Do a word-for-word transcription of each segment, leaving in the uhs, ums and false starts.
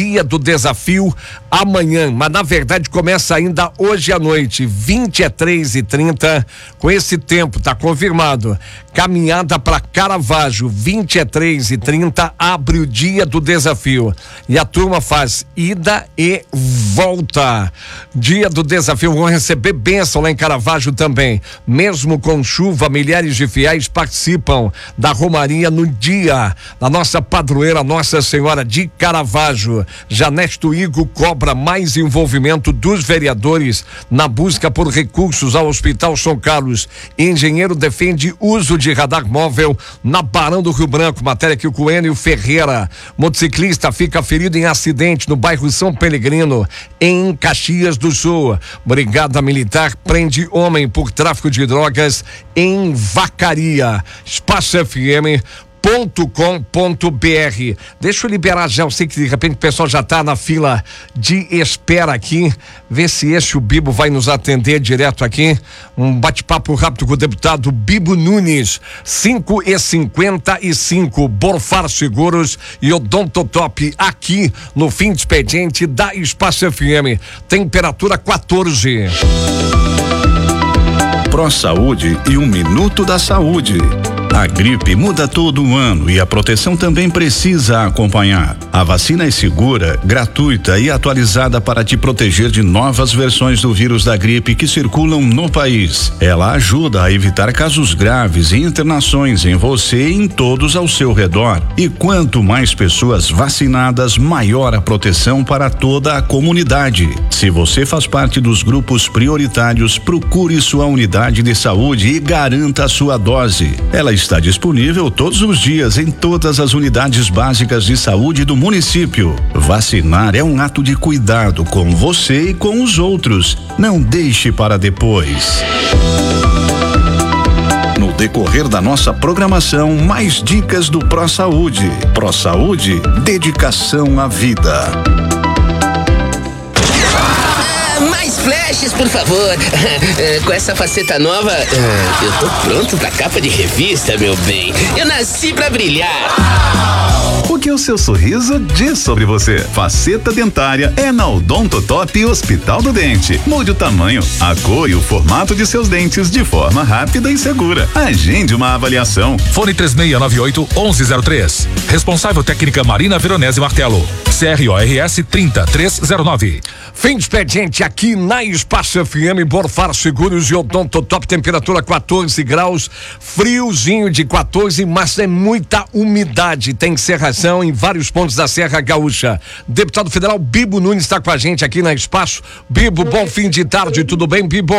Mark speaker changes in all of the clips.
Speaker 1: dia do desafio amanhã, mas na verdade começa ainda hoje à noite, vinte e três e trinta, com esse tempo, tá confirmado. Caminhada para Caravaggio, vinte e três e trinta, abre o dia do desafio. E a turma faz ida e volta. Dia do desafio, vão receber bênção lá em Caravaggio também. Mesmo com chuva, milhares de fiéis participam da romaria no dia da nossa padroeira Nossa Senhora de Caravaggio. Janesto Igo cobra mais envolvimento dos vereadores na busca por recursos ao Hospital São Carlos. Engenheiro defende uso de radar móvel na Barão do Rio Branco, matéria que o Coelho Ferreira. Motociclista fica ferido em acidente no bairro São Pelegrino, em Caxias do Sul. Brigada Militar prende homem por tráfico de drogas em Vacaria. Espaço F M ponto com ponto b r. Deixa eu liberar já, eu sei que de repente o pessoal já está na fila de espera aqui, ver se esse o Bibo vai nos atender direto aqui, um bate-papo rápido com o deputado Bibo Nunes. Cinco e cinquenta e cinco, Borfar Seguros e Odontotop aqui no fim de expediente da Espaço F M, temperatura quatorze.
Speaker 2: Pro Saúde e um minuto da saúde. A gripe muda todo ano e a proteção também precisa acompanhar. A vacina é segura, gratuita e atualizada para te proteger de novas versões do vírus da gripe que circulam no país. Ela ajuda a evitar casos graves e internações em você e em todos ao seu redor. E quanto mais pessoas vacinadas, maior a proteção para toda a comunidade. Se você faz parte dos grupos prioritários, procure sua unidade de saúde e garanta a sua dose. Ela está disponível todos os dias em todas as unidades básicas de saúde do município. Vacinar é um ato de cuidado com você e com os outros. Não deixe para depois. No decorrer da nossa programação, mais dicas do Pro Saúde. Pro Saúde, dedicação à vida.
Speaker 3: Mais flashes, por favor. Com essa faceta nova, eu tô pronto pra capa de revista, meu bem. Eu nasci pra brilhar.
Speaker 4: O que o seu sorriso diz sobre você? Faceta dentária é na Odontotop Hospital do Dente. Mude o tamanho, a cor e o formato de seus dentes de forma rápida e segura. Agende uma avaliação.
Speaker 5: Fone três seis nove oito, um um zero três. Responsável técnica Marina Veronese Martelo. C R O R S trinta, trezentos e nove.
Speaker 1: Fim de expediente aqui na Espaço F M, Borfar Seguros e Odontotop, temperatura quatorze graus, friozinho de quatorze, mas é muita umidade, tem cerração em vários pontos da Serra Gaúcha. Deputado Federal Bibo Nunes está com a gente aqui na Espaço. Bibo, bom fim de tarde, tudo bem, Bibo?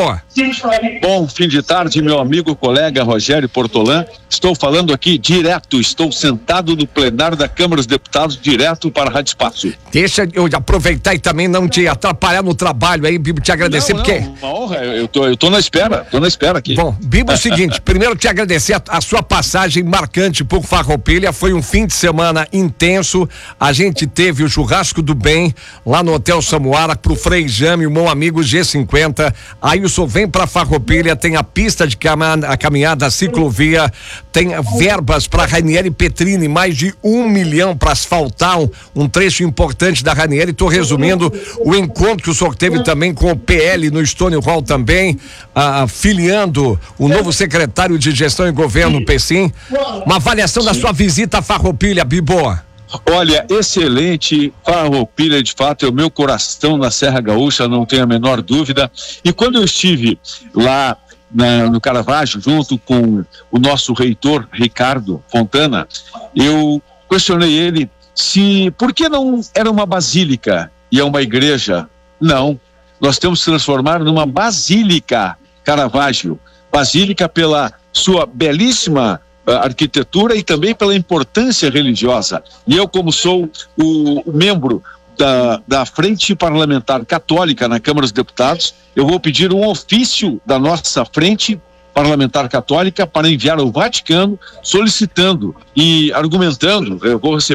Speaker 6: Bom fim de tarde, meu amigo, colega Rogério Portolã. Estou falando aqui direto, estou sentado no plenário da Câmara dos Deputados, direto para a Rádio Espaço.
Speaker 1: Deixa eu aproveitar e também não te atrapalhar no trabalho aí, Bibo, te agradecer,
Speaker 6: não,
Speaker 1: porque...
Speaker 6: Não, uma honra, eu tô, eu tô na espera, tô na espera aqui.
Speaker 1: Bom, Bibo, é o seguinte, primeiro te agradecer a, a sua passagem marcante por Farroupilha, foi um fim de semana intenso, a gente teve o churrasco do bem lá no Hotel Samuara pro Frei Jame, o meu amigo G cinquenta, aí o senhor vem pra Farroupilha, tem a pista de caminhada, a caminhada, a ciclovia, tem verbas para Ranieri Petrini, mais de um milhão para asfaltar um, um trecho importante da Ranieri. Estou resumindo o encontro que o senhor teve também com o P L no Stone Hall também, ah, filiando o novo secretário de Gestão e Governo, Pessim. Uma avaliação da sua visita a Farroupilha, Bibo.
Speaker 6: Olha, excelente. Farroupilha, de fato, é o meu coração na Serra Gaúcha, não tenho a menor dúvida. E quando eu estive lá Na, no Caravaggio, junto com o nosso reitor, Ricardo Fontana, eu questionei ele se, por que não era uma basílica e é uma igreja? Não, nós temos que transformar numa basílica Caravaggio, basílica pela sua belíssima uh, arquitetura e também pela importância religiosa. E eu, como sou o, o membro Da, da Frente Parlamentar Católica na Câmara dos Deputados, eu vou pedir um ofício da nossa Frente Parlamentar Católica para enviar ao Vaticano, solicitando e argumentando, eu vou receber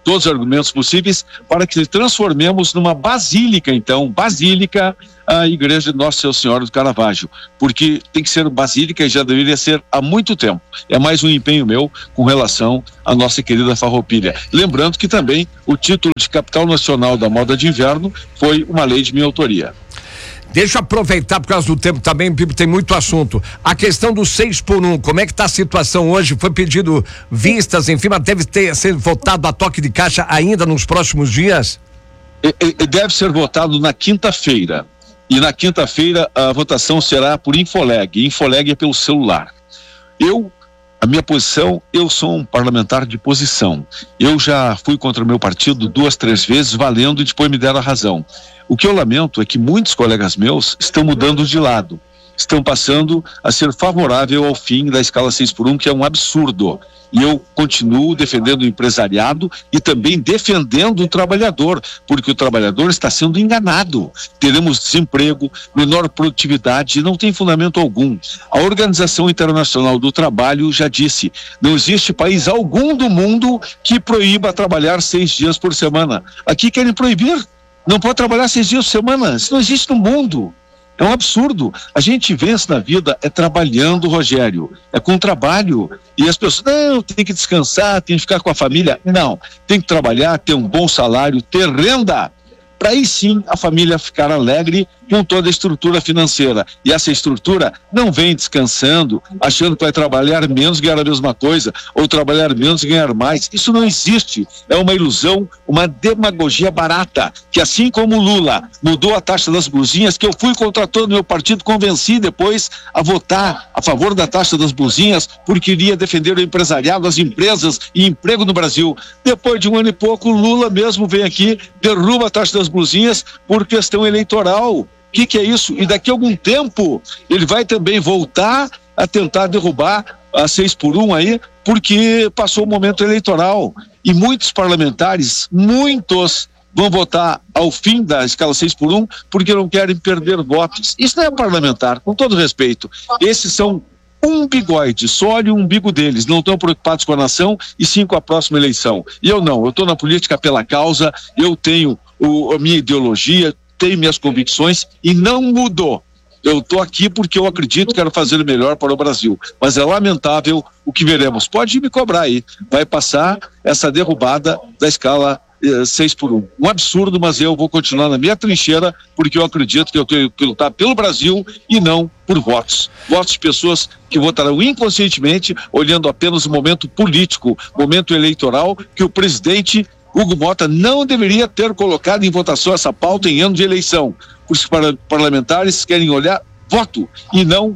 Speaker 6: todos os argumentos possíveis para que transformemos numa basílica, então, basílica, a igreja de Nossa Senhora do Caravaggio, porque tem que ser basílica e já deveria ser há muito tempo. É mais um empenho meu com relação à nossa querida Farroupilha. Lembrando que também o título de capital nacional da moda de inverno foi uma lei de minha autoria.
Speaker 1: Deixa eu aproveitar por causa do tempo também, Pipo, tem muito assunto. A questão do seis por um, como é que está a situação hoje? Foi pedido vistas, enfim, mas deve ter sido votado a toque de caixa ainda nos próximos dias?
Speaker 6: E, e deve ser votado na quinta-feira. E na quinta-feira a votação será por Infoleg. Infoleg é pelo celular. Eu, a minha posição, eu sou um parlamentar de posição. Eu já fui contra o meu partido duas, três vezes, valendo, e depois me deram a razão. O que eu lamento é que muitos colegas meus estão mudando de lado, estão passando a ser favorável ao fim da escala seis por um, que é um absurdo. E eu continuo defendendo o empresariado e também defendendo o trabalhador, porque o trabalhador está sendo enganado. Teremos desemprego, menor produtividade, e não tem fundamento algum. A Organização Internacional do Trabalho já disse, não existe país algum do mundo que proíba trabalhar seis dias por semana. Aqui querem proibir. Não pode trabalhar seis dias por semana. Isso não existe no mundo. É um absurdo. A gente vence na vida é trabalhando, Rogério. É com trabalho. E as pessoas, não, tem que descansar, tem que ficar com a família. Não. Tem que trabalhar, ter um bom salário, ter renda. Para aí sim a família ficar alegre com toda a estrutura financeira. E essa estrutura não vem descansando, achando que vai trabalhar menos e ganhar a mesma coisa, ou trabalhar menos e ganhar mais. Isso não existe. É uma ilusão, uma demagogia barata, que assim como o Lula mudou a taxa das blusinhas, que eu fui contra todo o meu partido, convenci depois a votar a favor da taxa das blusinhas, porque iria defender o empresariado, as empresas e emprego no Brasil. Depois de um ano e pouco, o Lula mesmo vem aqui, derruba a taxa das blusinhas por questão eleitoral. O que, que é isso? E daqui a algum tempo ele vai também voltar a tentar derrubar a seis por um aí, porque passou o momento eleitoral. E muitos parlamentares, muitos, vão votar ao fim da escala seis por um porque não querem perder votos. Isso não é parlamentar, com todo respeito. Esses são um bigode, só olha o umbigo deles, não estão preocupados com a nação e sim com a próxima eleição. E eu não, eu estou na política pela causa, eu tenho o, a minha ideologia, tenho minhas convicções e não mudou. Eu estou aqui porque eu acredito, quero fazer o melhor para o Brasil, mas é lamentável o que veremos. Pode me cobrar aí, vai passar essa derrubada da escala seis por um. Um absurdo, mas eu vou continuar na minha trincheira, porque eu acredito que eu tenho que lutar pelo Brasil e não por votos. Votos de pessoas que votarão inconscientemente, olhando apenas o momento político, momento eleitoral, que o presidente Hugo Mota não deveria ter colocado em votação essa pauta em ano de eleição. Os parlamentares querem olhar voto e não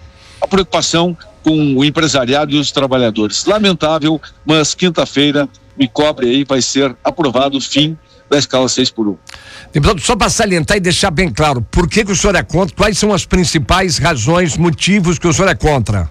Speaker 6: a preocupação com o empresariado e os trabalhadores. Lamentável, mas quinta-feira me cobre aí, vai ser aprovado o fim da escala seis por um.
Speaker 1: Deputado, só para salientar e deixar bem claro, por que que o senhor é contra? Quais são as principais razões, motivos que o senhor é contra?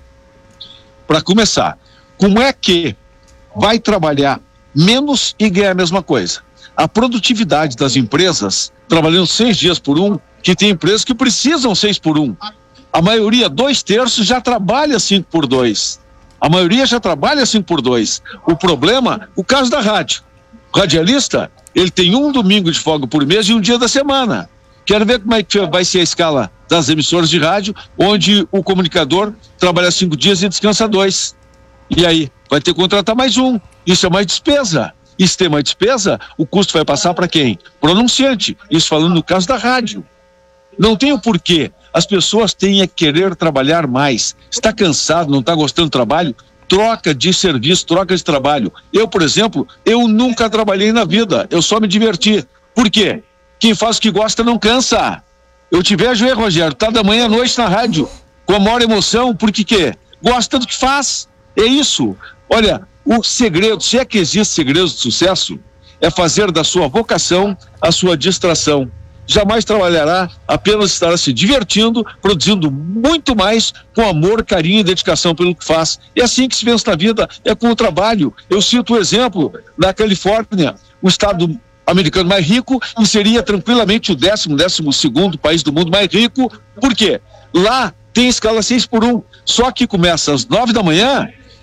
Speaker 6: Para começar, como é que vai trabalhar menos e ganhar a mesma coisa? A produtividade das empresas, trabalhando seis dias por um, que tem empresas que precisam seis por um. A maioria, dois terços, já trabalha cinco por dois. A maioria já trabalha cinco por dois. O problema, o caso da rádio. O radialista, ele tem um domingo de folga por mês e um dia da semana. Quero ver como é que vai ser a escala das emissoras de rádio, onde o comunicador trabalha cinco dias e descansa dois. E aí, vai ter que contratar mais um. Isso é mais despesa. E se tem mais despesa, o custo vai passar para quem? Pro anunciante. Isso falando no caso da rádio. Não tem o porquê. As pessoas têm a querer trabalhar mais. Está cansado, não está gostando do trabalho? Troca de serviço, troca de trabalho. Eu, por exemplo, eu nunca trabalhei na vida. Eu só me diverti. Por quê? Quem faz o que gosta não cansa. Eu te vejo aí, Rogério, tá da manhã à noite na rádio, com a maior emoção, porque quê? Gosta do que faz. É isso. Olha, o segredo, se é que existe segredo de sucesso, é fazer da sua vocação a sua distração. Jamais trabalhará, apenas estará se divertindo, produzindo muito mais com amor, carinho e dedicação pelo que faz. É assim que se vence na vida, é com o trabalho. Eu cito o exemplo da Califórnia, o estado americano mais rico, e seria tranquilamente o décimo, décimo segundo país do mundo mais rico. Por quê? Lá tem escala seis por um, só que começa às nove da manhã,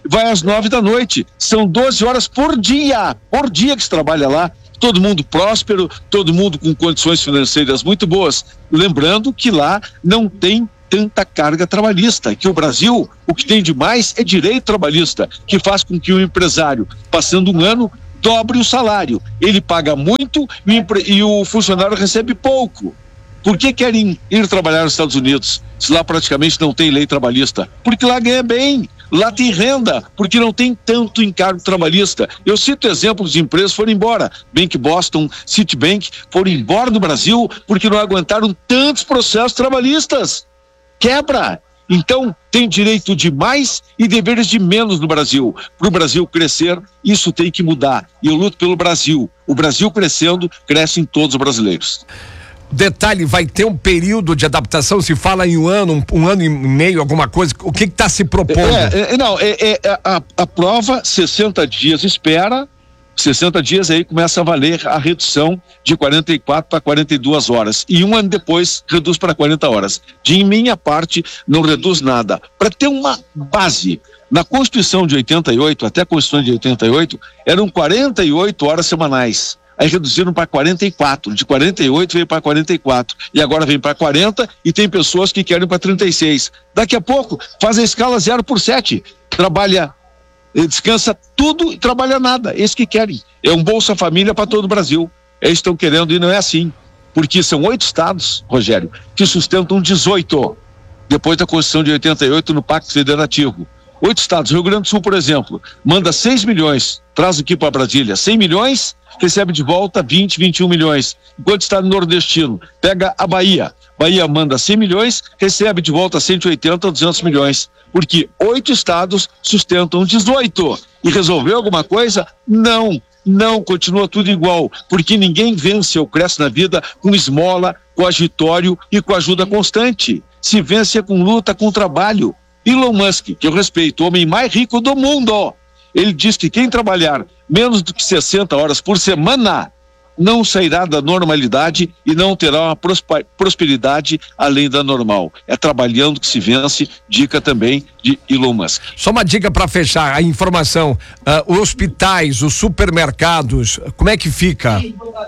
Speaker 6: vai às nove da noite. São doze horas por dia, por dia que se trabalha lá. Todo mundo próspero, todo mundo com condições financeiras muito boas. Lembrando que lá não tem tanta carga trabalhista, que o Brasil, o que tem de mais é direito trabalhista, que faz com que o empresário, passando um ano, dobre o salário. Ele paga muito e o, empre... e o funcionário recebe pouco. Por que querem ir trabalhar nos Estados Unidos, se lá praticamente não tem lei trabalhista? Porque lá ganha bem, lá tem renda, porque não tem tanto encargo trabalhista. Eu cito exemplos de empresas que foram embora. Bank Boston, Citibank, foram embora do Brasil porque não aguentaram tantos processos trabalhistas. Quebra. Então, tem direito de mais e deveres de menos no Brasil. Para o Brasil crescer, isso tem que mudar. E eu luto pelo Brasil. O Brasil crescendo, crescem todos os brasileiros.
Speaker 1: Detalhe, vai ter um período de adaptação, se fala em um ano, um, um ano e meio, alguma coisa, o que está se propondo?
Speaker 6: É, é, não, é, é a, a prova, sessenta dias espera, sessenta dias aí começa a valer a redução de quarenta e quatro para quarenta e duas horas, e um ano depois reduz para quarenta horas. De minha parte, não reduz nada. Para ter uma base, na Constituição de oitenta e oito, até a Constituição de oitenta e oito, eram quarenta e oito horas semanais. Aí reduziram para quarenta e quatro, de quarenta e oito veio para quarenta e quatro, e agora vem para quarenta, e tem pessoas que querem para trinta e seis. Daqui a pouco faz a escala zero por sete, trabalha, descansa tudo e trabalha nada. Esse que querem. É um Bolsa Família para todo o Brasil. Eles estão querendo e não é assim, porque são oito estados, Rogério, que sustentam dezoito, depois da Constituição de oitenta e oito no Pacto Federativo. Oito estados, Rio Grande do Sul, por exemplo, manda seis milhões, traz aqui para Brasília, cem milhões, recebe de volta vinte, vinte e um milhões. Enquanto está no nordestino, pega a Bahia, Bahia manda cem milhões, recebe de volta cento e oitenta, duzentos milhões, porque oito estados sustentam dezoito. E resolveu alguma coisa? Não, não, continua tudo igual, porque ninguém vence ou cresce na vida com esmola, com agitório e com ajuda constante. Se vence é com luta, com trabalho. Elon Musk, que eu respeito, o homem mais rico do mundo, ele diz que quem trabalhar menos do que sessenta horas por semana não sairá da normalidade e não terá uma prosperidade além da normal. É trabalhando que se vence, dica também de Elon Musk.
Speaker 1: Só uma dica para fechar a informação, uh, hospitais, os supermercados, como é que fica?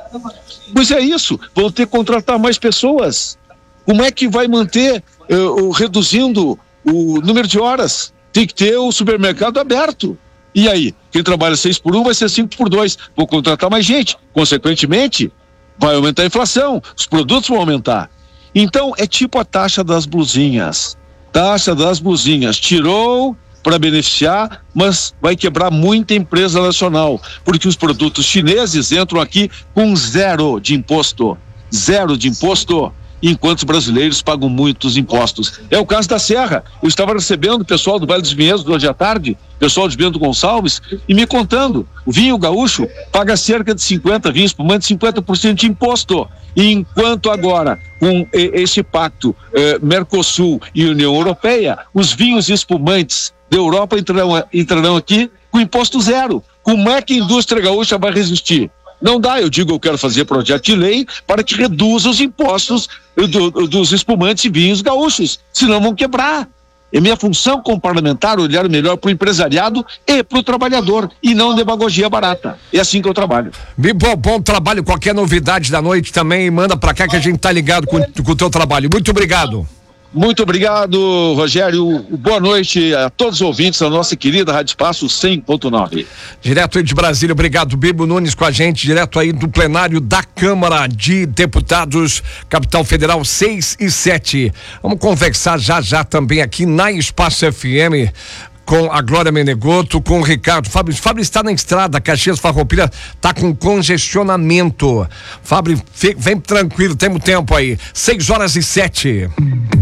Speaker 6: Pois é isso, vão ter que contratar mais pessoas. Como é que vai manter, uh, reduzindo o número de horas? Tem que ter o supermercado aberto. E aí, quem trabalha seis por um vai ser cinco por dois. Vou contratar mais gente. Consequentemente, vai aumentar a inflação. Os produtos vão aumentar. Então, é tipo a taxa das blusinhas. Taxa das blusinhas. Tirou para beneficiar, mas vai quebrar muita empresa nacional. Porque os produtos chineses entram aqui com zero de imposto. Zero de imposto. Enquanto os brasileiros pagam muitos impostos. É o caso da Serra. Eu estava recebendo o pessoal do Vale dos Vinhedos hoje à tarde, pessoal de Bento Gonçalves, e me contando, o vinho gaúcho paga cerca de cinquenta, vinho espumante, cinquenta por cento de imposto. E enquanto agora, com esse pacto eh, Mercosul e União Europeia, os vinhos espumantes da Europa entrarão, entrarão aqui com imposto zero. Como é que a indústria gaúcha vai resistir? Não dá, eu digo, eu quero fazer projeto de lei para que reduza os impostos do, dos espumantes e vinhos gaúchos, senão vão quebrar. É minha função como parlamentar olhar melhor para o empresariado e para o trabalhador, e não demagogia barata. É assim que eu trabalho.
Speaker 1: Bom, bom trabalho, qualquer novidade da noite também, manda para cá que a gente tá ligado com, com o teu trabalho. Muito obrigado.
Speaker 6: Muito obrigado, Rogério. Boa noite a todos os ouvintes da nossa querida Rádio Espaço cem ponto nove.
Speaker 1: Direto aí de Brasília, obrigado, Bibo Nunes com a gente, direto aí do plenário da Câmara de Deputados, Capital Federal seis e sete. Vamos conversar já já também aqui na Espaço F M com a Glória Menegoto, com o Ricardo. Fábio, Fábio está na estrada, Caxias Farroupilha está com congestionamento. Fábio, vem tranquilo, temos tempo aí. seis horas e sete.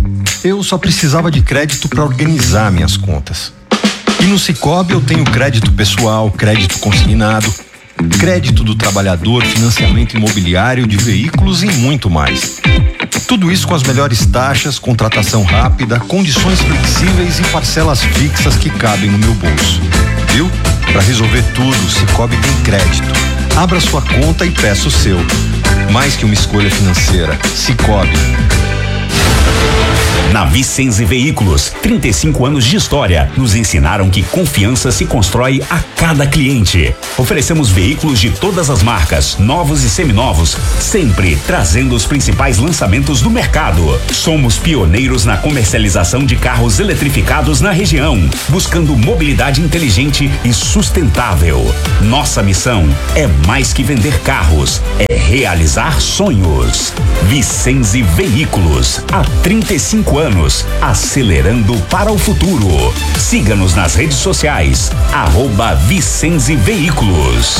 Speaker 7: Eu só precisava de crédito para organizar minhas contas. E no Sicoob eu tenho crédito pessoal, crédito consignado, crédito do trabalhador, financiamento imobiliário de veículos e muito mais. Tudo isso com as melhores taxas, contratação rápida, condições flexíveis e parcelas fixas que cabem no meu bolso. Viu? Para resolver tudo, o Sicoob tem crédito. Abra sua conta e peça o seu. Mais que uma escolha financeira, Sicoob.
Speaker 8: Na Vicenzi Veículos, trinta e cinco anos de história nos ensinaram que confiança se constrói a cada cliente. Oferecemos veículos de todas as marcas, novos e seminovos, sempre trazendo os principais lançamentos do mercado. Somos pioneiros na comercialização de carros eletrificados na região, buscando mobilidade inteligente e sustentável. Nossa missão é mais que vender carros, é realizar sonhos. Vicenzi Veículos, há trinta e cinco anos, acelerando para o futuro. Siga-nos nas redes sociais, arroba Vicenzi Veículos.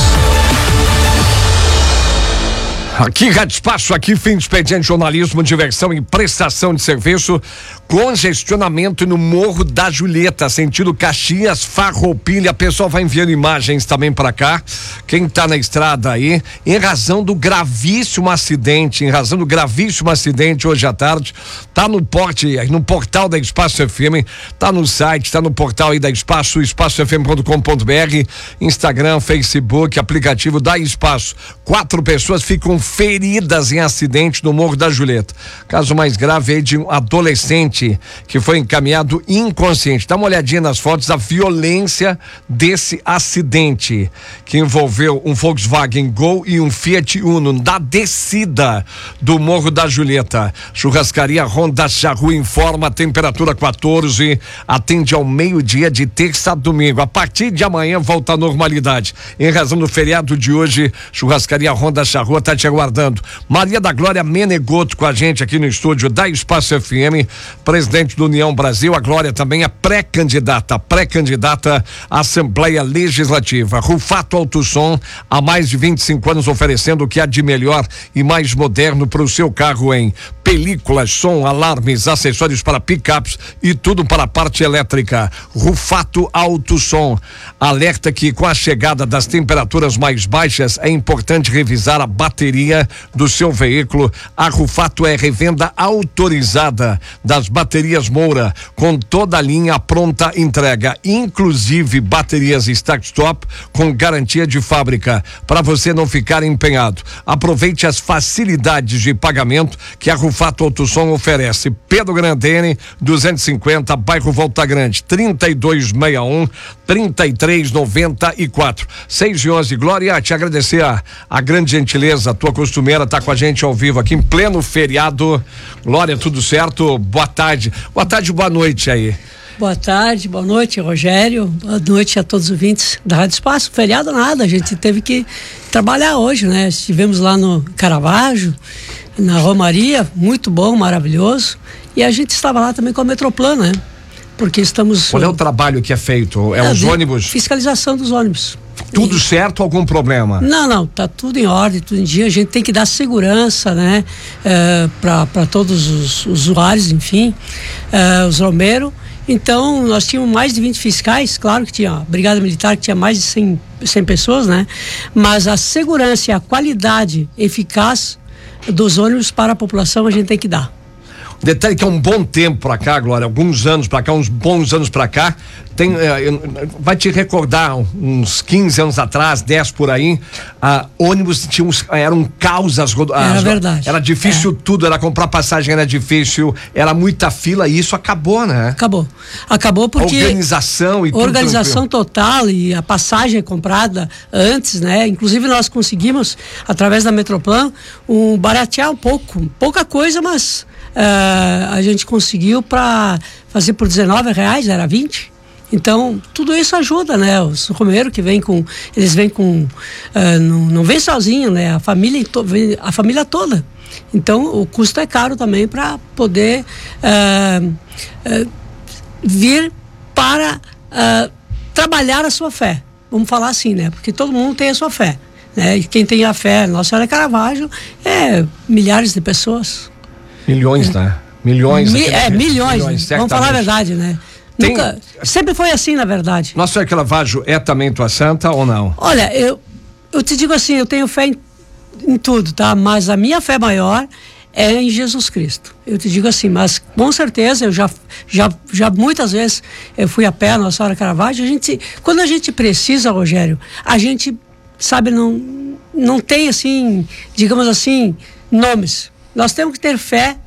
Speaker 1: Aqui, Rádio Espaço, aqui, fim de expediente, jornalismo, diversão e prestação de serviço. Congestionamento no Morro da Julieta, sentido Caxias, Farroupilha. A pessoa vai enviando imagens também para cá. Quem tá na estrada aí, em razão do gravíssimo acidente, em razão do gravíssimo acidente hoje à tarde, tá no porte, no portal da Espaço F M, tá no site, tá no portal aí da Espaço, espaço f m ponto com ponto b r, Instagram, Facebook, aplicativo da Espaço. Quatro pessoas ficam feridas em acidente no Morro da Julieta. Caso mais grave aí de um adolescente que foi encaminhado inconsciente. Dá uma olhadinha nas fotos da violência desse acidente que envolveu um Volkswagen Gol e um Fiat Uno da descida do Morro da Julieta. Churrascaria Ronda Charrua informa, temperatura quatorze, atende ao meio-dia de terça a domingo. A partir de amanhã volta à normalidade. Em razão do feriado de hoje, Churrascaria Ronda Charrua está te aguardando. Maria da Glória Menegoto com a gente aqui no estúdio da Espaço F M, presidente do União Brasil. A Glória também é pré-candidata, pré-candidata à Assembleia Legislativa. Rufato Autosom, há mais de vinte e cinco anos oferecendo o que há de melhor e mais moderno para o seu carro em películas, som, alarmes, acessórios para picapes e tudo para a parte elétrica. Rufato Autosom alerta que com a chegada das temperaturas mais baixas é importante revisar a bateria do seu veículo. A Rufato é revenda autorizada das baterias Moura, com toda a linha pronta entrega, inclusive baterias start-stop com garantia de fábrica, para você não ficar empenhado. Aproveite as facilidades de pagamento que a Rufato Autosom oferece. Pedro Grandene, duzentos e cinquenta, bairro Volta Grande, trinta e dois sessenta e um, trinta e três noventa e quatro. seis e onze. Glória, te agradecer a, a grande gentileza, a tua costumeira tá com a gente ao vivo aqui em pleno feriado. Glória, tudo certo? Boa tarde. Boa tarde, boa noite aí.
Speaker 9: Boa tarde, boa noite, Rogério. Boa noite a todos os ouvintes da Rádio Espaço. Feriado nada, a gente teve que trabalhar hoje, né? Estivemos lá no Caravaggio, na Romaria, muito bom, maravilhoso. E a gente estava lá também com a Metroplan, né? Porque estamos...
Speaker 1: Qual é o trabalho que é feito? É, é os ônibus?
Speaker 9: Fiscalização dos ônibus.
Speaker 1: Tudo e... certo ou algum problema?
Speaker 9: Não, não, tá tudo em ordem, tudo em dia. A gente tem que dar segurança, né? É, para todos os usuários, enfim, é, os romeiros. Então, nós tínhamos mais de vinte fiscais, claro que tinha a Brigada Militar, que tinha mais de cem, cem pessoas, né? Mas a segurança e a qualidade eficaz dos ônibus para a população a gente tem que dar.
Speaker 1: Detalhe que é um bom tempo pra cá, Glória, alguns anos pra cá, uns bons anos pra cá, tem, eh, vai te recordar uns quinze anos atrás, dez por aí, ah, ônibus tinham uns, era um caos as rodoviárias.
Speaker 9: Era verdade.
Speaker 1: Era difícil é. tudo, era comprar passagem, era difícil, era muita fila e isso acabou, né?
Speaker 9: Acabou. Acabou porque...
Speaker 1: Organização e tudo.
Speaker 9: Organização total e a passagem comprada antes, né? Inclusive nós conseguimos, através da Metroplan, um, baratear um pouco, pouca coisa, mas... Uh, a gente conseguiu para fazer por dezenove reais, era vinte. Então, tudo isso ajuda, né? Os romeiros que vêm com, eles vêm com, uh, não, não vem sozinho, né? A família, a família toda. Então, o custo é caro também para poder uh, uh, vir para uh, trabalhar a sua fé. Vamos falar assim, né? Porque todo mundo tem a sua fé, né? E quem tem a fé, Nossa Senhora Caravaggio, é milhares de pessoas.
Speaker 1: Milhões, né? Milhões.
Speaker 9: Mi, é, milhões. milhões vamos falar a verdade, né? Tem, Nunca, sempre foi assim, na verdade.
Speaker 1: Nossa Senhora Caravaggio é também tua santa ou não?
Speaker 9: Olha, eu, eu te digo assim, eu tenho fé em, em tudo, tá? Mas a minha fé maior é em Jesus Cristo. Eu te digo assim, mas com certeza eu já, já, já muitas vezes eu fui a pé a Nossa Senhora Caravaggio. A gente, quando a gente precisa, Rogério, a gente, sabe, não, não tem assim, digamos assim, nomes. Nós temos que ter fé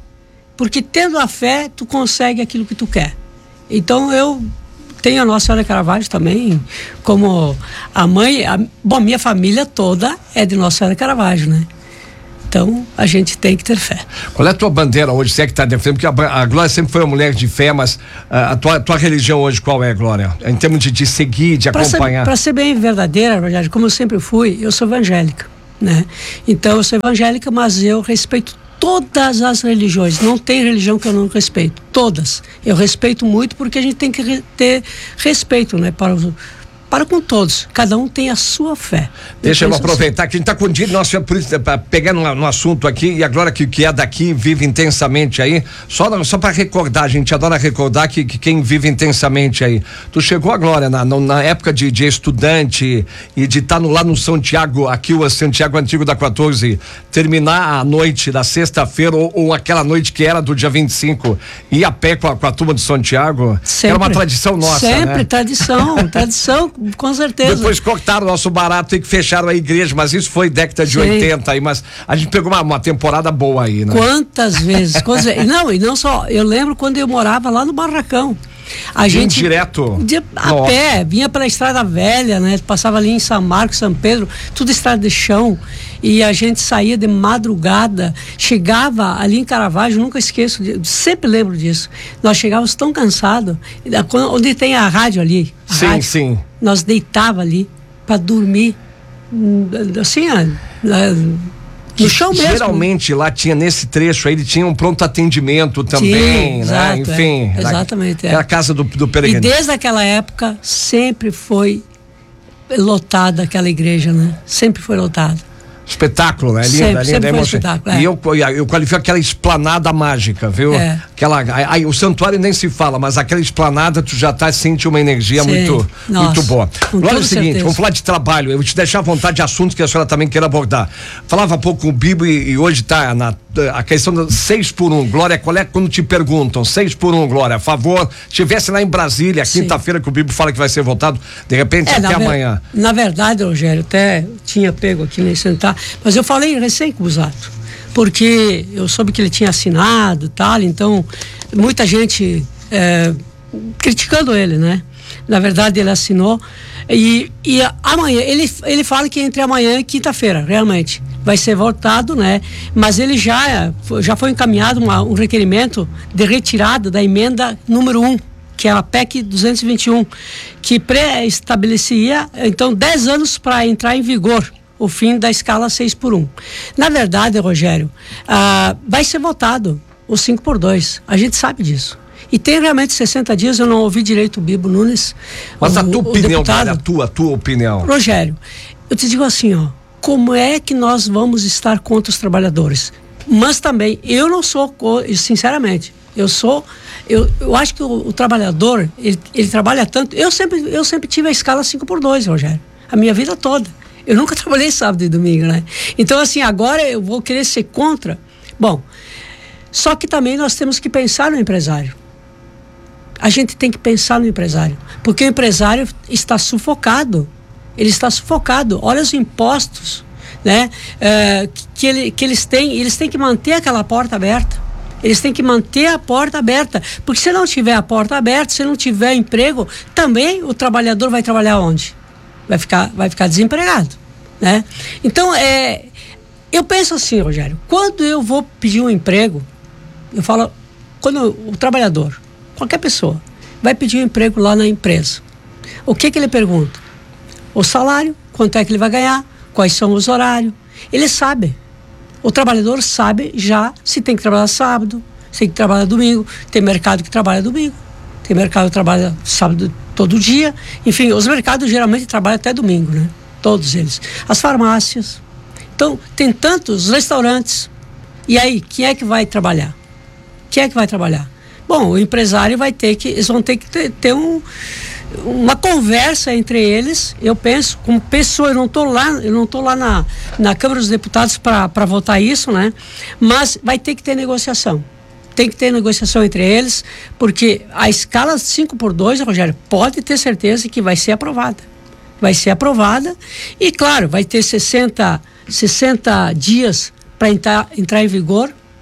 Speaker 9: porque tendo a fé, tu consegue aquilo que tu quer. Então eu tenho a Nossa Senhora Caravaggio também, como a mãe, a, bom, minha família toda é de Nossa Senhora Caravaggio, né? Então, a gente tem que ter fé.
Speaker 1: Qual é a tua bandeira hoje? Você é que está defendendo? Porque a, a Glória sempre foi uma mulher de fé, mas a, a tua, tua religião hoje qual é, Glória? Em termos de, de seguir, de pra acompanhar?
Speaker 9: Para ser, ser bem verdadeira, Rogério, como eu sempre fui, eu sou evangélica, né? Então, eu sou evangélica, mas eu respeito todas as religiões. Não tem religião que eu não respeito. Todas. Eu respeito muito porque a gente tem que re, ter respeito, né? Para os... para com todos, cada um tem a sua fé.
Speaker 1: Deixa eu aproveitar que a gente está com o dia nosso, pegando no, no assunto aqui, e agora que, que é daqui, vive intensamente aí, só, só para recordar, a gente adora recordar que, que quem vive intensamente aí, tu chegou, a Glória, na, na época de, de estudante e de estar tá lá no São Tiago, aqui o Santiago Antigo da quatorze, terminar a noite da sexta-feira ou, ou aquela noite que era do dia vinte e cinco, ir a pé com a, com a turma de São Tiago, sempre, era uma tradição nossa,
Speaker 9: sempre,
Speaker 1: né?
Speaker 9: tradição, tradição, com certeza.
Speaker 1: Depois cortaram o nosso barato e que fecharam a igreja, mas isso foi década de Sim. oitenta aí, mas a gente pegou uma, uma temporada boa aí, né?
Speaker 9: Quantas vezes, quantas vezes, não, e não só, eu lembro quando eu morava lá no Barracão. A
Speaker 1: Vim
Speaker 9: gente
Speaker 1: direto
Speaker 9: de, a Nossa. pé, vinha pela Estrada Velha, né? Passava ali em São Marcos, São Pedro, tudo estrada de chão, e a gente saía de madrugada, chegava ali em Caravaggio, nunca esqueço, de, sempre lembro disso. Nós chegávamos tão cansados, onde tem a rádio ali. A
Speaker 1: sim,
Speaker 9: rádio,
Speaker 1: sim.
Speaker 9: Nós deitava ali para dormir, assim, no chão mesmo.
Speaker 1: Geralmente lá tinha nesse trecho aí, ele tinha um pronto atendimento também, Sim, né?
Speaker 9: Exato,
Speaker 1: Enfim.
Speaker 9: É, exatamente.
Speaker 1: Era é. a casa do, do peregrino.
Speaker 9: E desde aquela época sempre foi lotada aquela igreja, né? Sempre foi lotada.
Speaker 1: Espetáculo, né? Linda,
Speaker 9: sempre,
Speaker 1: linda,
Speaker 9: sempre
Speaker 1: é
Speaker 9: foi espetáculo, é.
Speaker 1: E eu, eu qualifico aquela esplanada mágica, viu? É. Aquela, aí, o santuário nem se fala, mas aquela esplanada tu já tá sentindo uma energia Sim. muito,
Speaker 9: Nossa,
Speaker 1: muito boa. Agora é o seguinte,
Speaker 9: certeza.
Speaker 1: vamos falar de trabalho, eu vou te deixar à vontade de assuntos que a senhora também queira abordar. Falava há pouco com o Bibo e, e hoje tá na a questão do seis por um. Glória, qual é quando te perguntam, seis por um, Glória, a favor, estivesse lá em Brasília, quinta-feira que o Bibo fala que vai ser votado, de repente
Speaker 9: é,
Speaker 1: até amanhã.
Speaker 9: Ver, na verdade, Rogério, até tinha pego aqui nem sentar, mas eu falei recém com o Busato, porque eu soube que ele tinha assinado e tal, então muita gente é, criticando ele, né? Na verdade ele assinou e, e amanhã, ele, ele fala que entre amanhã e quinta-feira, realmente vai ser votado, né? Mas ele já, já foi encaminhado uma, um requerimento de retirada da emenda número um, que é a P E C duzentos e vinte e um, que pré-estabelecia então dez anos para entrar em vigor o fim da escala seis por um. Na verdade, Rogério, ah, vai ser votado o cinco por dois. A gente sabe disso. E tem realmente sessenta dias, eu não ouvi direito o Bibo Nunes.
Speaker 1: Mas
Speaker 9: o,
Speaker 1: a tua opinião,
Speaker 9: cara,
Speaker 1: a tua, a tua opinião.
Speaker 9: Rogério, eu te digo assim, ó, como é que nós vamos estar contra os trabalhadores? Mas também, eu não sou, sinceramente, eu sou, eu, eu acho que o, o trabalhador, ele, ele trabalha tanto, eu sempre, eu sempre tive a escala cinco por dois, Rogério, a minha vida toda. Eu nunca trabalhei sábado e domingo, né? Então, assim, agora eu vou querer ser contra. Bom, só que também nós temos que pensar no empresário. A gente tem que pensar no empresário, porque o empresário está sufocado. Ele está sufocado. Olha os impostos, né? É, que, ele, que eles têm. Eles têm que manter aquela porta aberta. Eles têm que manter a porta aberta, porque se não tiver a porta aberta, se não tiver emprego, também o trabalhador vai trabalhar onde? Vai ficar, vai ficar desempregado, né? Então, é, eu penso assim, Rogério, quando eu vou pedir um emprego, eu falo, quando o trabalhador, qualquer pessoa, vai pedir um emprego lá na empresa, o que que ele pergunta? O salário, quanto é que ele vai ganhar, quais são os horários, ele sabe. O trabalhador sabe já se tem que trabalhar sábado, se tem que trabalhar domingo, tem mercado que trabalha domingo, tem mercado que trabalha sábado todo dia, enfim, os mercados geralmente trabalham até domingo, né? Todos eles. As farmácias. Então, tem tantos restaurantes. E aí, quem é que vai trabalhar? Quem é que vai trabalhar? Bom, o empresário vai ter que, eles vão ter que ter, ter um, uma conversa entre eles. Eu penso, como pessoa, eu não estou lá, eu não estou lá na, na Câmara dos Deputados para votar isso, né? Mas vai ter que ter negociação. Tem que ter negociação entre eles, porque a escala cinco por dois, Rogério, pode ter certeza que vai ser aprovada. Vai ser aprovada e, claro, vai ter sessenta dias para entrar, entrar em vigor,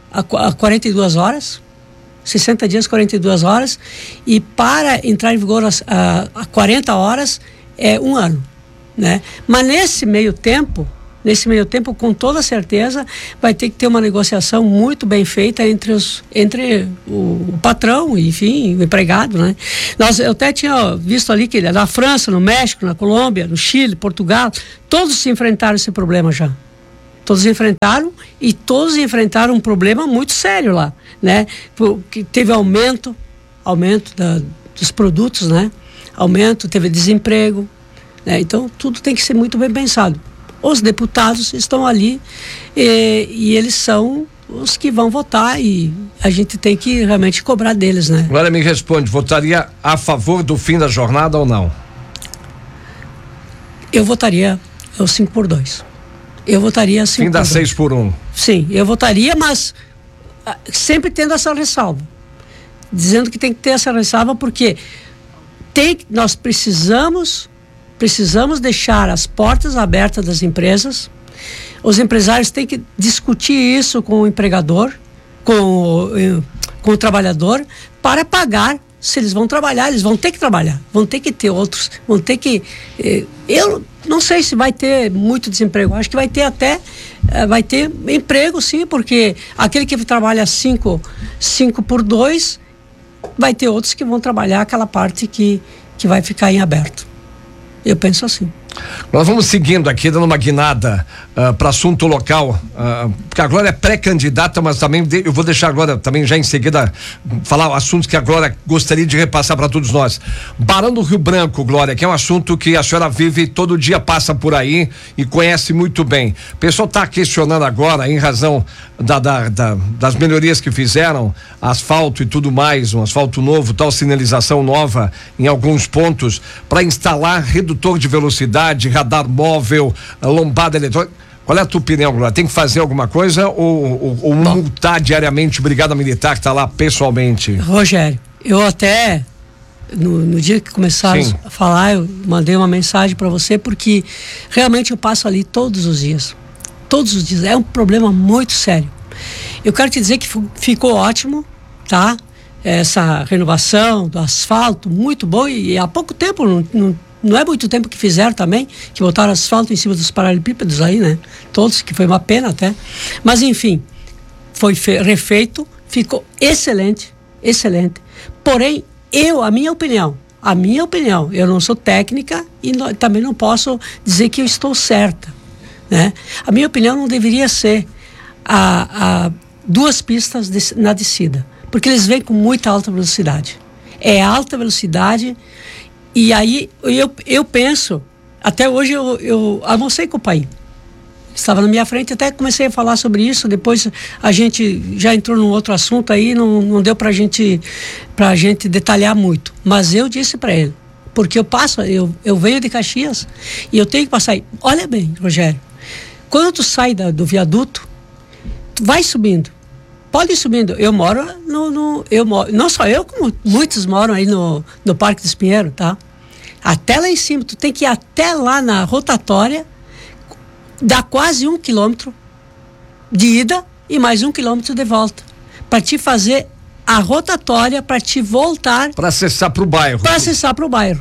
Speaker 9: a, a quarenta e duas horas, sessenta dias, quarenta e duas horas, e para entrar em vigor as, a, a quarenta horas é um ano, né? Mas nesse meio tempo, nesse meio tempo, com toda certeza, vai ter que ter uma negociação muito bem feita entre, os, entre o, o patrão, enfim, o empregado, né? Nós, eu até tinha visto ali que na França, no México, na Colômbia, no Chile, Portugal, todos se enfrentaram esse problema já. Todos enfrentaram e todos enfrentaram um problema muito sério lá, né? Que teve aumento, aumento da, dos produtos, né? Aumento, teve desemprego, né? Então tudo tem que ser muito bem pensado. Os deputados estão ali e, e eles são os que vão votar e a gente tem que realmente cobrar deles, né?
Speaker 1: Agora me responde, votaria a favor do fim da jornada ou não?
Speaker 9: Eu votaria o cinco por dois. Eu votaria assim.
Speaker 1: Fim da seis por um.
Speaker 9: Sim, eu votaria, mas ah, sempre tendo essa ressalva. Dizendo que tem que ter essa ressalva porque tem, nós precisamos, precisamos deixar as portas abertas das empresas. Os empresários têm que discutir isso com o empregador, com o, com o trabalhador, para pagar. Se eles vão trabalhar, eles vão ter que trabalhar, vão ter que ter outros, vão ter que... Eh, eu não sei se vai ter muito desemprego, acho que vai ter até, eh, vai ter emprego sim, porque aquele que trabalha cinco, cinco por dois, vai ter outros que vão trabalhar aquela parte que, que vai ficar em aberto. Eu penso assim.
Speaker 1: Nós vamos seguindo aqui, dando uma guinada uh, para assunto local, uh, porque a Glória é pré-candidata, mas também de, eu vou deixar agora, também já em seguida, falar assuntos que a Glória gostaria de repassar para todos nós. Barão do Rio Branco, Glória, que é um assunto que a senhora vive, todo dia passa por aí e conhece muito bem. O pessoal está questionando agora, em razão da, da, da, das melhorias que fizeram, asfalto e tudo mais, um asfalto novo, tal sinalização nova em alguns pontos, para instalar redutor de velocidade, radar móvel, lombada eletrônica. Qual é a tua opinião, Glória? Tem que fazer alguma coisa ou, ou, ou multar diariamente o Brigada Militar que está lá pessoalmente?
Speaker 9: Rogério, eu até no, no dia que começaram Sim. a falar, eu mandei uma mensagem para você porque realmente eu passo ali todos os dias. Todos os dias. É um problema muito sério. Eu quero te dizer que ficou ótimo, tá? Essa renovação do asfalto, muito bom e há pouco tempo não, não Não é muito tempo que fizeram também, que botaram asfalto em cima dos paralelepípedos aí, né? Todos, que foi uma pena até. Mas enfim, foi fe- refeito, ficou excelente, excelente. Porém, eu, a minha opinião, a minha opinião, eu não sou técnica e não, também não posso dizer que eu estou certa, né? A minha opinião não deveria ser a, a duas pistas de, na descida, porque eles vêm com muita alta velocidade. É alta velocidade. E aí eu, eu penso, até hoje eu, eu almocei com o pai, estava na minha frente, até comecei a falar sobre isso, depois a gente já entrou num outro assunto aí, não, não deu pra gente, pra gente detalhar muito, mas eu disse para ele, porque eu passo, eu, eu venho de Caxias e eu tenho que passar aí. Olha bem, Rogério, quando tu sai da, do viaduto, tu vai subindo, pode ir subindo. Eu moro no, no eu moro, não só eu, como muitos moram aí no, no Parque dos Pinheiros, tá? Até lá em cima, tu tem que ir até lá na rotatória, dá quase um quilômetro de ida e mais um quilômetro de volta, para te fazer a rotatória, para te voltar.
Speaker 1: Para acessar para o bairro.
Speaker 9: Para acessar para o bairro.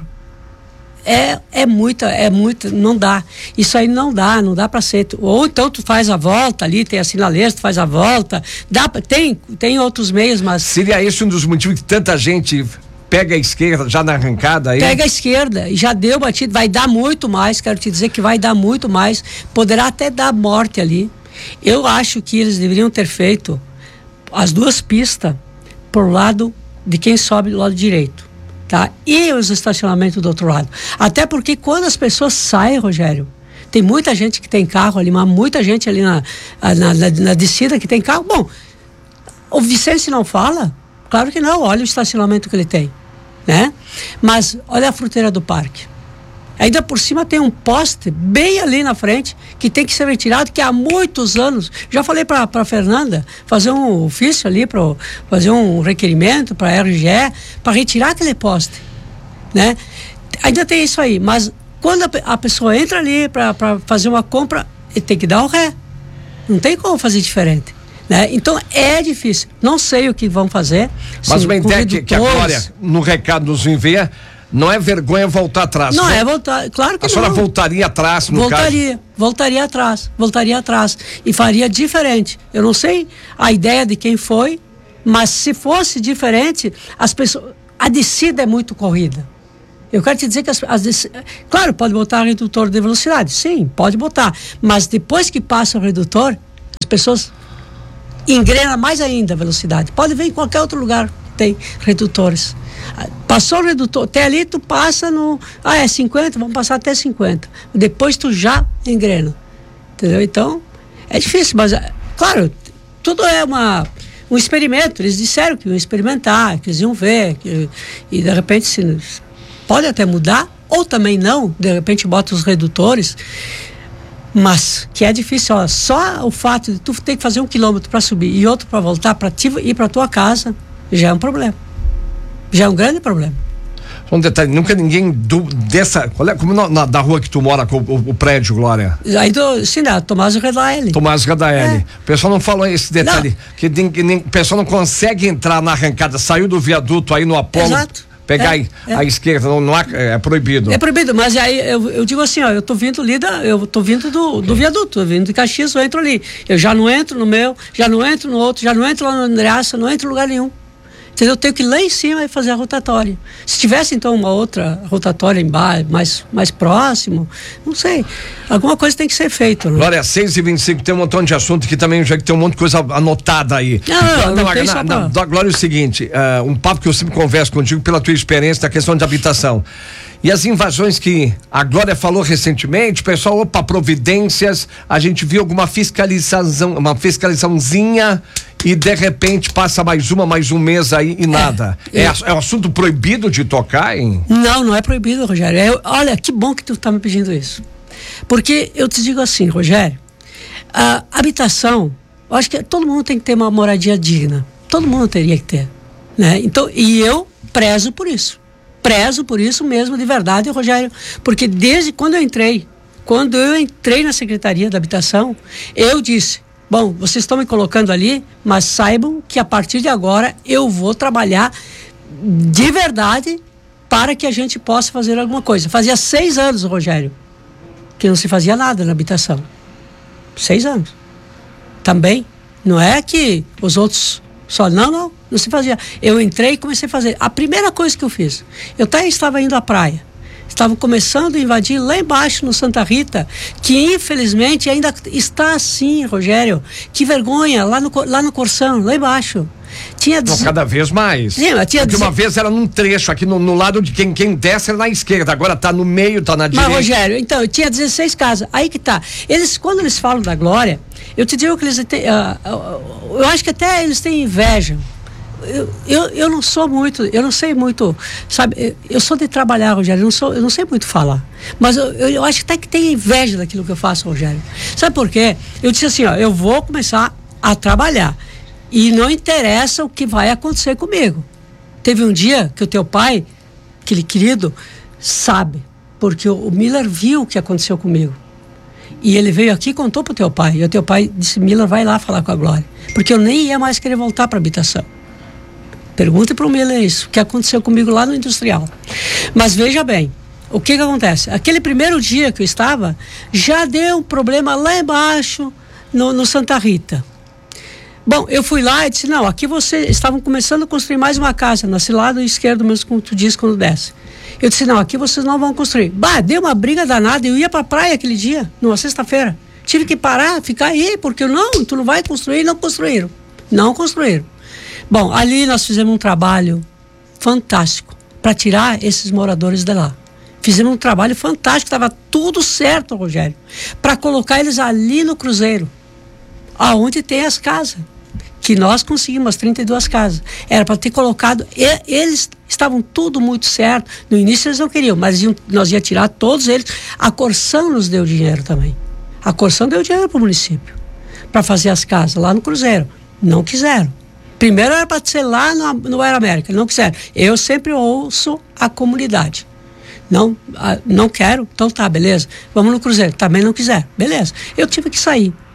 Speaker 9: É, é muita, é muita, não dá. Isso aí não dá, não dá para ser. Ou então tu faz a volta ali, tem a sinaleira, tu faz a volta. Dá, tem, tem outros meios, mas.
Speaker 1: Seria esse um dos motivos que tanta gente pega a esquerda já na arrancada aí?
Speaker 9: Pega a esquerda, já deu batido, vai dar muito mais, quero te dizer que vai dar muito mais, poderá até dar morte ali. Eu acho que eles deveriam ter feito as duas pistas por lado de quem sobe do lado direito. Tá? E os estacionamentos do outro lado. Até porque quando as pessoas saem, Rogério, tem muita gente que tem carro ali, mas muita gente ali na, na, na, na descida que tem carro. Bom, o Vicente não fala? Claro que não, olha o estacionamento que ele tem, né? Mas olha a fruteira do parque. Ainda por cima tem um poste bem ali na frente que tem que ser retirado, que há muitos anos, já falei para a Fernanda fazer um ofício ali, para fazer um requerimento para a R G E, para retirar aquele poste, né? Ainda tem isso aí, mas quando a, a pessoa entra ali para fazer uma compra, ele tem que dar o ré, não tem como fazer diferente, Né? Então é difícil. Não sei o que vão fazer.
Speaker 1: Mas
Speaker 9: sim,
Speaker 1: uma ideia que, que agora, no recado nos envia, não é vergonha voltar atrás.
Speaker 9: Não, não é voltar, claro que
Speaker 1: a
Speaker 9: não.
Speaker 1: A senhora voltaria atrás, no
Speaker 9: voltaria,
Speaker 1: caso?
Speaker 9: Voltaria atrás, voltaria atrás. E faria diferente. Eu não sei a ideia de quem foi, mas se fosse diferente, as pessoas, a descida é muito corrida. Eu quero te dizer que as, as claro, pode botar redutor de velocidade, sim, pode botar, mas depois que passa o redutor, as pessoas engrenam mais ainda a velocidade. Pode ver em qualquer outro lugar que tem redutores. Passou o redutor, até ali tu passa no, ah, é cinquenta, vamos passar até cinquenta. Depois tu já engrena. Entendeu? Então, é difícil, mas, claro, tudo é uma um experimento. Eles disseram que iam experimentar, que eles iam ver, que, e de repente se pode até mudar, ou também não, de repente bota os redutores, mas que é difícil, ó, só o fato de tu ter que fazer um quilômetro para subir e outro para voltar, para ir para tua casa, já é um problema, já é um grande problema.
Speaker 1: Um detalhe, nunca ninguém do, dessa, olha, como na, na, da rua que tu mora, com o, o prédio, Glória?
Speaker 9: Aí do, sim, da Tomás Radaeli.
Speaker 1: Tomás Radaeli. É. O pessoal não falou esse detalhe, não. que nem, que nem, o pessoal não consegue entrar na arrancada, saiu do viaduto aí no Apolo.
Speaker 9: Exato.
Speaker 1: Pegar
Speaker 9: é,
Speaker 1: a
Speaker 9: é.
Speaker 1: esquerda, não, não há, é proibido.
Speaker 9: É proibido, mas aí eu, eu digo assim, ó, eu tô vindo ali, da, eu tô vindo do, do viaduto, eu vindo de Caxias, eu entro ali. Eu já não entro no meu, já não entro no outro, já não entro lá no Andreaça, não entro em lugar nenhum. Entendeu? Eu tenho que ir lá em cima e fazer a rotatória. Se tivesse então uma outra rotatória embaixo, mais, mais próximo, não sei. Alguma coisa tem que ser feita. Né?
Speaker 1: Glória, seis e vinte e cinco, tem um montão de assunto que também já tem um monte de coisa anotada aí.
Speaker 9: Não, não, não, não,
Speaker 1: não,
Speaker 9: não,
Speaker 1: não, não Glória, é o seguinte, uh, um papo que eu sempre converso contigo pela tua experiência na questão de habitação. E as invasões que a Glória falou recentemente, pessoal, opa, providências, a gente viu alguma fiscalização, uma fiscalizaçãozinha e de repente passa mais uma, mais um mês aí e nada. É, é, é um assunto proibido de tocar, hein?
Speaker 9: Não, não é proibido, Rogério. É, olha, que bom que tu tá me pedindo isso. Porque eu te digo assim, Rogério, a habitação, eu acho que todo mundo tem que ter uma moradia digna. Todo mundo teria que ter, né? Então, e eu prezo por isso. Prezo por isso mesmo, de verdade, Rogério, porque desde quando eu entrei, quando eu entrei na Secretaria da Habitação, eu disse, bom, vocês estão me colocando ali, mas saibam que a partir de agora eu vou trabalhar de verdade para que a gente possa fazer alguma coisa. Fazia seis anos, Rogério, que não se fazia nada na habitação. Seis anos. Também, não é que os outros só, não, não, não se fazia. Eu entrei e comecei a fazer. A primeira coisa que eu fiz, eu até estava indo à praia, estavam começando a invadir lá embaixo no Santa Rita, que infelizmente ainda está assim, Rogério, que vergonha, lá no, lá no Corsão, lá embaixo. Tinha
Speaker 1: Não, cada vez mais.
Speaker 9: Sim, tinha
Speaker 1: Porque uma vez era num trecho, aqui no, no lado de quem, quem desce era na esquerda, agora tá no meio, tá na direita.
Speaker 9: Mas, Rogério, então, eu tinha dezesseis casas, aí que tá. Eles, quando eles falam da Glória, eu te digo que eles têm, uh, uh, eu acho que até eles têm inveja. Eu, eu, eu não sou muito, eu não sei muito, sabe, eu, eu sou de trabalhar, Rogério, eu não, sou, eu não sei muito falar, mas eu, eu, eu acho que até que tem inveja daquilo que eu faço, Rogério. Sabe por quê? Eu disse assim, ó, eu vou começar a trabalhar e não interessa o que vai acontecer comigo. Teve um dia que o teu pai, aquele querido, sabe, porque o, o Miller viu o que aconteceu comigo. E ele veio aqui e contou pro teu pai. E o teu pai disse, Miller, vai lá falar com a Glória. Porque eu nem ia mais querer voltar para a habitação. Pergunta para o Miller isso, o que aconteceu comigo lá no Industrial. Mas veja bem, o que que acontece? Aquele primeiro dia que eu estava, já deu um problema lá embaixo, no, no Santa Rita. Bom, eu fui lá e disse, não, aqui vocês estavam começando a construir mais uma casa, nesse lado esquerdo mesmo, como tu diz quando desce. Eu disse, não, aqui vocês não vão construir. Bah, deu uma briga danada, eu ia pra praia aquele dia, numa sexta-feira. Tive que parar, ficar aí, porque eu, não, tu não vai construir, não construíram. Não construíram. Bom, ali nós fizemos um trabalho fantástico para tirar esses moradores de lá. Fizemos um trabalho fantástico, estava tudo certo, Rogério, para colocar eles ali no Cruzeiro, aonde tem as casas. Que nós conseguimos as trinta e duas casas. Era para ter colocado, e, eles estavam tudo muito certo. No início eles não queriam, mas iam, nós ia tirar todos eles. A Corsão nos deu dinheiro também. A Corsão deu dinheiro para o município para fazer as casas lá no Cruzeiro. Não quiseram. Primeiro era para ser lá no, no Aeroamérica, não quiseram. Eu sempre ouço a comunidade. Não, a, não quero, então tá, beleza. Vamos no Cruzeiro. Também não quiser, beleza. Eu tive que sair.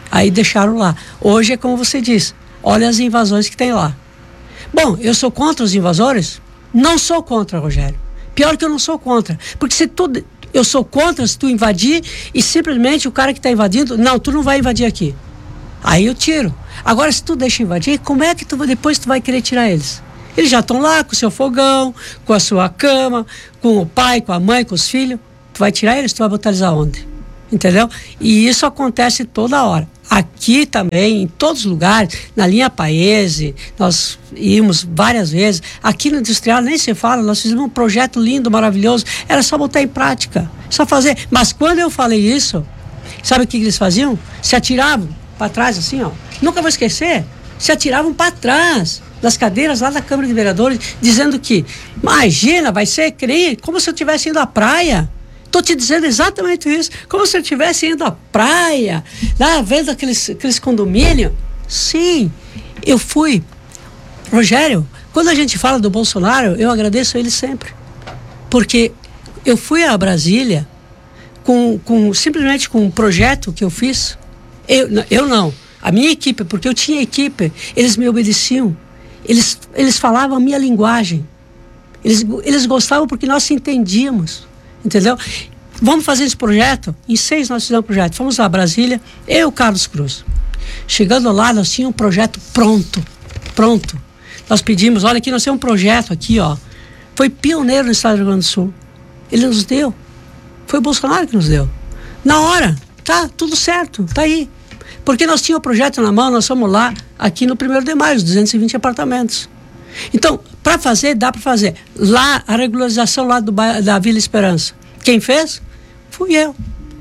Speaker 9: Aí deixaram lá. Hoje é como você diz, olha as invasões que tem lá. Bom, eu sou contra os invasores? Não sou contra, Rogério. Pior que eu não sou contra. Porque se tu, eu sou contra se tu invadir e simplesmente o cara que está invadindo, não, tu não vai invadir aqui. Aí eu tiro. Agora, se tu deixa invadir, como é que tu, depois tu vai querer tirar eles? Eles já estão lá com o seu fogão, com a sua cama, com o pai, com a mãe, com os filhos. Tu vai tirar eles, tu vai botar eles aonde? Entendeu? E isso acontece toda hora. Aqui também, em todos os lugares, na linha Paese, nós íamos várias vezes. Aqui no Industrial nem se fala, nós fizemos um projeto lindo, maravilhoso. Era só botar em prática, só fazer. Mas quando eu falei isso, sabe o que eles faziam? Se atiravam para trás assim, ó. Nunca vou esquecer. Se atiravam para trás das cadeiras lá da Câmara de Vereadores, dizendo que, imagina, vai ser crime, como se eu estivesse indo à praia. Estou te dizendo exatamente isso, como se eu estivesse indo à praia, lá vendo aqueles, aqueles condomínios. Sim, eu fui. Rogério, quando a gente fala do Bolsonaro, eu agradeço a ele sempre, porque eu fui a Brasília com, com, simplesmente com um projeto que eu fiz. Eu, eu não, a minha equipe, porque eu tinha equipe, eles me obedeciam. Eles, eles falavam a minha linguagem. Eles, eles gostavam porque nós se entendíamos. Entendeu? Vamos fazer esse projeto. Em seis nós fizemos um projeto. Fomos lá a Brasília, eu e o Carlos Cruz. Chegando lá, nós tínhamos um projeto pronto. Pronto. Nós pedimos, olha aqui, nós temos um projeto aqui, ó. Foi pioneiro no estado do Rio Grande do Sul. Ele nos deu. Foi o Bolsonaro que nos deu. Na hora. Tá, tudo certo. Tá aí. Porque nós tínhamos o projeto na mão, nós fomos lá, aqui no primeiro de maio, duzentos e vinte apartamentos. Então, para fazer, dá para fazer. Lá, a regularização lá do, da Vila Esperança. Quem fez? Fui eu.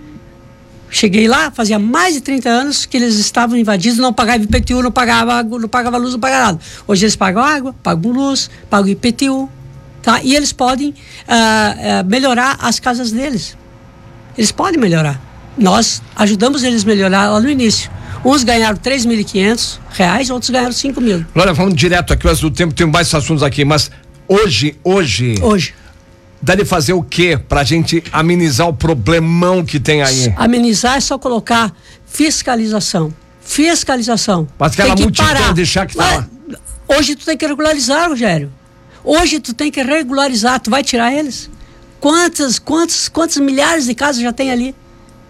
Speaker 9: Cheguei lá, fazia mais de trinta anos que eles estavam invadidos, não pagavam I P T U, não pagava água, não pagava luz, não pagava nada. Hoje eles pagam água, pagam luz, pagam I P T U, tá? E eles podem ah, ah, melhorar as casas deles. Eles podem melhorar. Nós ajudamos eles a melhorar lá no início. Uns ganharam três mil e quinhentos reais, outros ganharam cinco mil.
Speaker 1: Olha, vamos direto aqui, mas do tempo tem mais assuntos aqui, mas hoje, hoje...
Speaker 9: Hoje.
Speaker 1: Dá de fazer o quê pra gente amenizar o problemão que tem aí?
Speaker 9: Amenizar é só colocar fiscalização. Fiscalização.
Speaker 1: Mas aquela
Speaker 9: tem que
Speaker 1: multidão
Speaker 9: parar.
Speaker 1: deixar que tá
Speaker 9: Mas,
Speaker 1: lá.
Speaker 9: hoje tu tem que regularizar, Rogério. Hoje tu tem que regularizar. Tu vai tirar eles? Quantas, quantas, quantas milhares de casas já tem ali?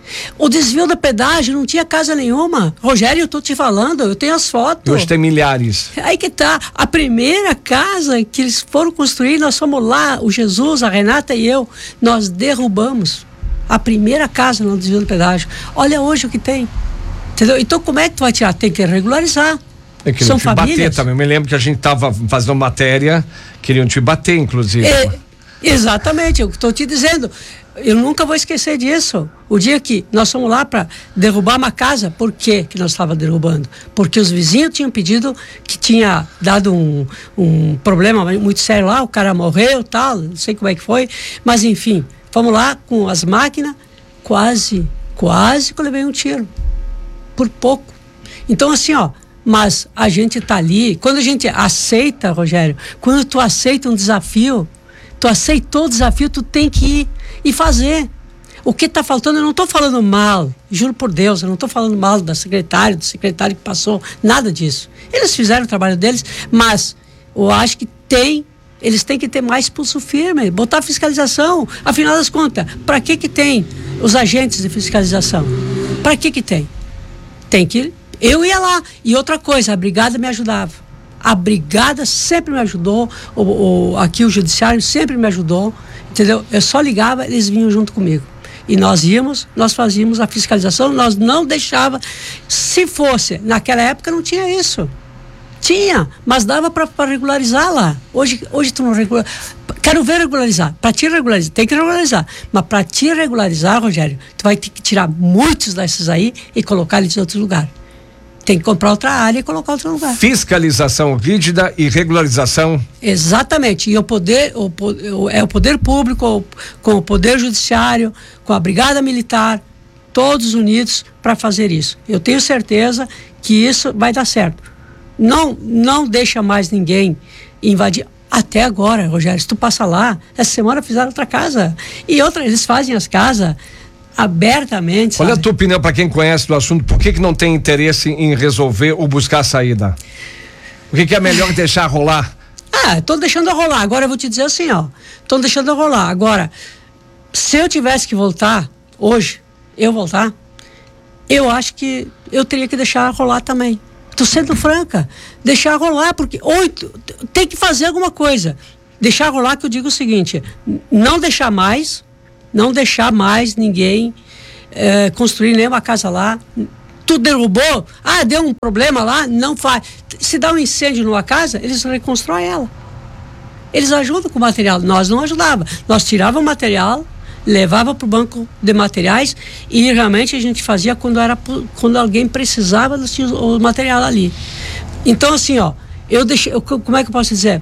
Speaker 9: O desvio da pedágio não tinha casa nenhuma. Rogério, eu tô te falando, eu tenho as fotos.
Speaker 1: Hoje tem milhares.
Speaker 9: Aí que tá. A primeira casa que eles foram construir, nós fomos lá, o Jesus, a Renata e eu, nós derrubamos a primeira casa no desvio do pedágio. Olha hoje o que tem. Entendeu? Então como é que tu vai tirar? Tem que regularizar.
Speaker 1: É que
Speaker 9: São
Speaker 1: não te
Speaker 9: famílias.
Speaker 1: bater também. Eu me lembro que a gente tava fazendo matéria, queriam te bater, inclusive.
Speaker 9: É, exatamente, eu estou te dizendo. Eu nunca vou esquecer disso. O dia que nós fomos lá para derrubar uma casa, por que que nós estávamos derrubando? Porque os vizinhos tinham pedido, que tinha dado um, um problema muito sério lá, o cara morreu, tal, não sei como é que foi, mas enfim, fomos lá com as máquinas, quase, quase que eu levei um tiro, por pouco. Então assim, ó, mas a gente tá ali, quando a gente aceita, Rogério, quando tu aceita um desafio, tu aceitou o desafio, tu tem que ir e fazer. O que está faltando, eu não estou falando mal, juro por Deus, eu não estou falando mal da secretária, do secretário que passou, nada disso. Eles fizeram o trabalho deles, mas eu acho que tem, eles têm que ter mais pulso firme, botar fiscalização. Afinal das contas, para que que tem os agentes de fiscalização? Para que que tem? Tem que, eu ia lá. E outra coisa, a brigada me ajudava. A brigada sempre me ajudou, o, o, aqui o judiciário sempre me ajudou, entendeu? Eu só ligava, eles vinham junto comigo. E nós íamos, nós fazíamos a fiscalização, nós não deixava, se fosse, naquela época não tinha isso. Tinha, mas dava para regularizar lá. Hoje, hoje tu não regulariza. Quero ver regularizar. Para te regularizar, tem que regularizar. Mas para te regularizar, Rogério, tu vai ter que tirar muitos desses aí e colocar eles em outro lugar. Tem que comprar outra área e colocar outro lugar.
Speaker 1: Fiscalização rígida e regularização.
Speaker 9: Exatamente. E o poder, o, o, é o poder público com o poder judiciário, com a brigada militar, todos unidos para fazer isso. Eu tenho certeza que isso vai dar certo. Não, não deixa mais ninguém invadir. Até agora, Rogério, se tu passa lá, essa semana fizeram outra casa. E outra, eles fazem as casas abertamente.
Speaker 1: Olha
Speaker 9: sabe?
Speaker 1: a tua opinião, para quem conhece do assunto, por que que não tem interesse em resolver ou buscar saída? O que que é melhor deixar rolar?
Speaker 9: Ah, tô deixando rolar. Agora eu vou te dizer assim, ó. Tô deixando rolar. Agora, se eu tivesse que voltar hoje, eu voltar, eu acho que eu teria que deixar rolar também. Tô sendo franca. Deixar rolar, porque ou tem que fazer alguma coisa. Deixar rolar, que eu digo o seguinte, não deixar mais, não deixar mais ninguém é, construir nenhuma casa lá. Tu derrubou, ah, deu um problema lá, não faz. Se dá um incêndio numa casa, eles reconstroem ela. Eles ajudam com o material. Nós não ajudava. Nós tirava o material, levava para o banco de materiais e realmente a gente fazia quando era quando alguém precisava do material ali. Então assim, ó, eu deixei, eu, como é que eu posso dizer?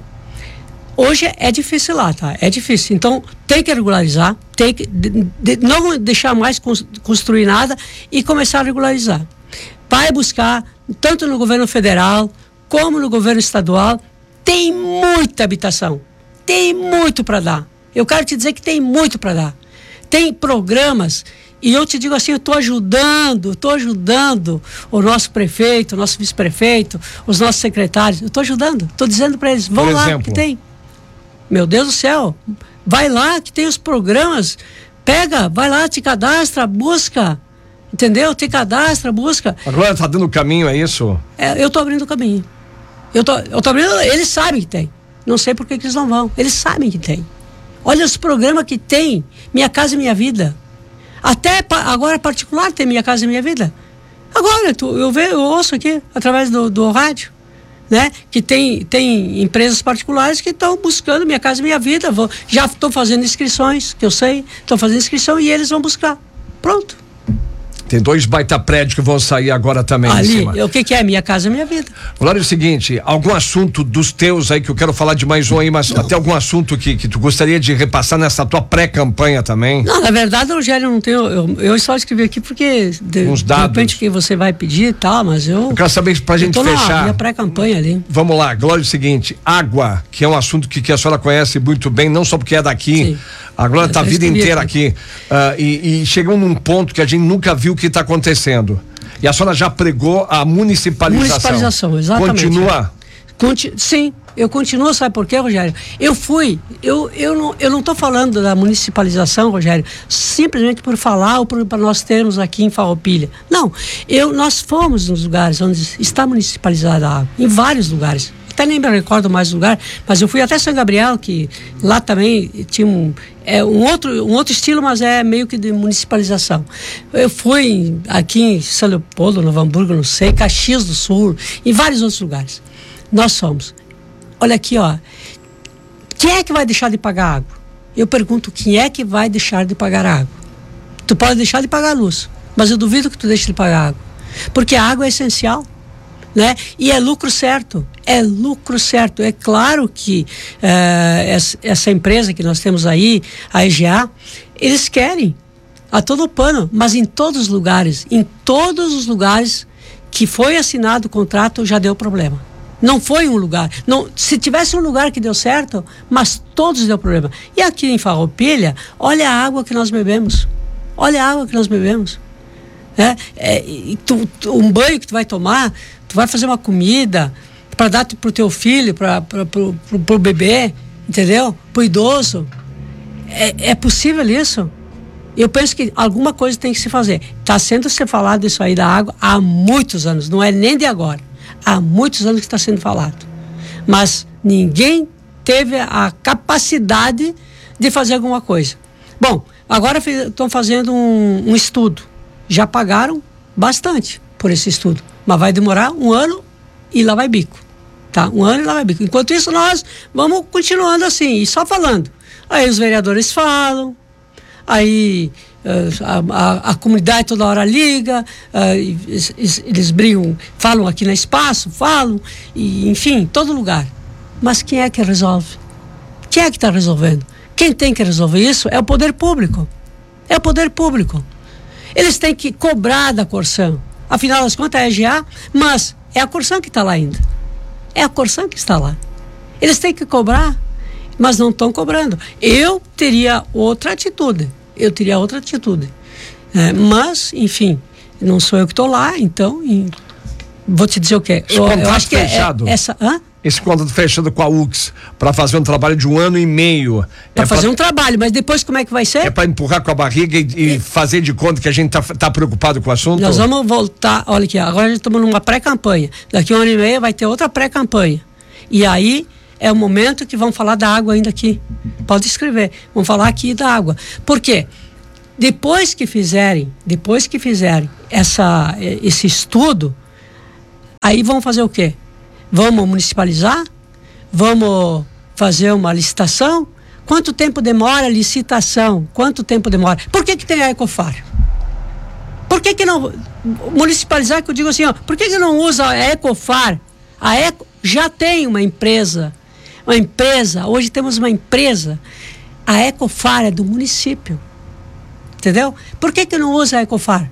Speaker 9: Hoje é difícil lá, tá? É difícil. Então tem que regularizar, tem que de, de, não deixar mais construir nada e começar a regularizar. Vai buscar tanto no governo federal como no governo estadual. Tem muita habitação, tem muito para dar. Eu quero te dizer que tem muito para dar. Tem programas, e eu te digo assim, eu estou ajudando, estou ajudando o nosso prefeito, o nosso vice-prefeito, os nossos secretários, eu estou ajudando, estou dizendo para eles, vão lá que tem. Meu Deus do céu, vai lá que tem os programas, pega, vai lá, te cadastra, busca, entendeu? Te cadastra, busca.
Speaker 1: Agora está dando caminho, é isso?
Speaker 9: É, eu estou abrindo o caminho. Eu tô, eu tô abrindo, eles sabem que tem. Não sei por que que eles não vão. Eles sabem que tem. Olha os programas que tem. Minha Casa e Minha Vida. Até agora particular tem Minha Casa e Minha Vida. Agora, tu, eu, vejo, eu ouço aqui, através do, do rádio, né? Que tem, tem empresas particulares que estão buscando Minha Casa e Minha Vida. Vou, já estou fazendo inscrições, que eu sei. Estou fazendo inscrição e eles vão buscar. Pronto.
Speaker 1: Tem dois baita prédios que vão sair agora também.
Speaker 9: Ali, o que que é? Minha Casa, Minha Vida.
Speaker 1: Olha, é o seguinte, algum assunto dos teus aí, que eu quero falar de mais um aí, mas não. Até algum assunto que, que tu gostaria de repassar nessa tua pré-campanha também?
Speaker 9: Não, na verdade, Rogério, não tenho, eu, eu só escrevi aqui porque de,
Speaker 1: uns dados.
Speaker 9: De repente que você vai pedir e tal, mas eu...
Speaker 1: Eu quero saber pra gente fechar.
Speaker 9: Na minha pré-campanha ali.
Speaker 1: Vamos lá, Glória, é o seguinte, água, que é um assunto que, que a senhora conhece muito bem, não só porque é daqui, sim. A Glória está a vida inteira aqui, uh, e, e chegou num ponto que a gente nunca viu o que está acontecendo. E a senhora já pregou a municipalização.
Speaker 9: Municipalização, exatamente.
Speaker 1: Continua?
Speaker 9: Conti- sim, eu continuo, sabe por quê, Rogério? Eu fui, eu, eu não eu não estou falando da municipalização, Rogério, simplesmente por falar ou para nós termos aqui em Farroupilha. Não, eu, nós fomos nos lugares onde está municipalizada a água, em vários lugares. Até nem me recordo mais o lugar, mas eu fui até São Gabriel, que lá também tinha um, é, um, outro, um outro estilo, mas é meio que de municipalização. Eu fui aqui em São Leopoldo, Novo Hamburgo, não sei, Caxias do Sul, em vários outros lugares. Nós somos. Olha aqui, ó. Quem é que vai deixar de pagar água? Eu pergunto, quem é que vai deixar de pagar água? Tu pode deixar de pagar a luz, mas eu duvido que tu deixe de pagar água, porque a água é essencial. Né? E é lucro certo, é lucro certo. É claro que uh, essa, essa empresa que nós temos aí, a E G A, eles querem a todo pano, mas em todos os lugares, em todos os lugares que foi assinado o contrato, já deu problema. Não foi um lugar, não, se tivesse um lugar que deu certo, mas todos deu problema. E aqui em Farroupilha, olha a água que nós bebemos, olha a água que nós bebemos. É, é, tu, tu, um banho que tu vai tomar, tu vai fazer uma comida para dar pro teu filho, para pro, pro, pro bebê, entendeu? Pro idoso. É, é possível isso? Eu penso que alguma coisa tem que se fazer. Está sendo se falado isso aí da água há muitos anos, não é nem de agora. Há muitos anos que está sendo falado. Mas ninguém teve a capacidade de fazer alguma coisa. Bom, agora estão fazendo um, um estudo. Já pagaram bastante por esse estudo, mas vai demorar um ano e lá vai bico, tá? Um ano e lá vai bico. Enquanto isso, nós vamos continuando assim, e só falando. Aí os vereadores falam, aí uh, a, a, a comunidade toda hora liga, uh, eles, eles brigam, falam aqui no espaço, falam, e, enfim, todo lugar. Mas quem é que resolve? Quem é que está resolvendo? Quem tem que resolver isso é o poder público. É o poder público. Eles têm que cobrar da Corsan. Afinal das contas é a E G A, mas é a Corsan que está lá ainda. É a Corsan que está lá. Eles têm que cobrar, mas não estão cobrando. Eu teria outra atitude. Eu teria outra atitude. É, mas, enfim, não sou eu que estou lá, então, e vou te dizer o quê?
Speaker 1: Esse
Speaker 9: Eu,
Speaker 1: contrato
Speaker 9: eu acho que é,
Speaker 1: fechado.
Speaker 9: é essa... Hã?
Speaker 1: Esse contrato fechado com a U X para fazer um trabalho de um ano e meio.
Speaker 9: Para
Speaker 1: é
Speaker 9: fazer
Speaker 1: pra,
Speaker 9: um trabalho, mas depois como é que vai ser?
Speaker 1: É para empurrar com a barriga e, e fazer de conta que a gente tá, tá preocupado com o assunto?
Speaker 9: Nós vamos voltar, olha aqui, agora já estamos numa pré-campanha. Daqui a um ano e meio vai ter outra pré-campanha. E aí é o momento que vão falar da água ainda aqui. Pode escrever. Vão falar aqui da água. Por quê? Depois que fizerem, depois que fizerem essa, esse estudo, aí vão fazer o quê? Vamos municipalizar? Vamos fazer uma licitação? Quanto tempo demora a licitação? Quanto tempo demora? Por que que tem a Ecofar? Por que que não municipalizar, que eu digo assim, ó, por que que não usa a Ecofar? A Eco já tem uma empresa, uma empresa, hoje temos uma empresa, a Ecofar é do município, entendeu? Por que que não usa a Ecofar?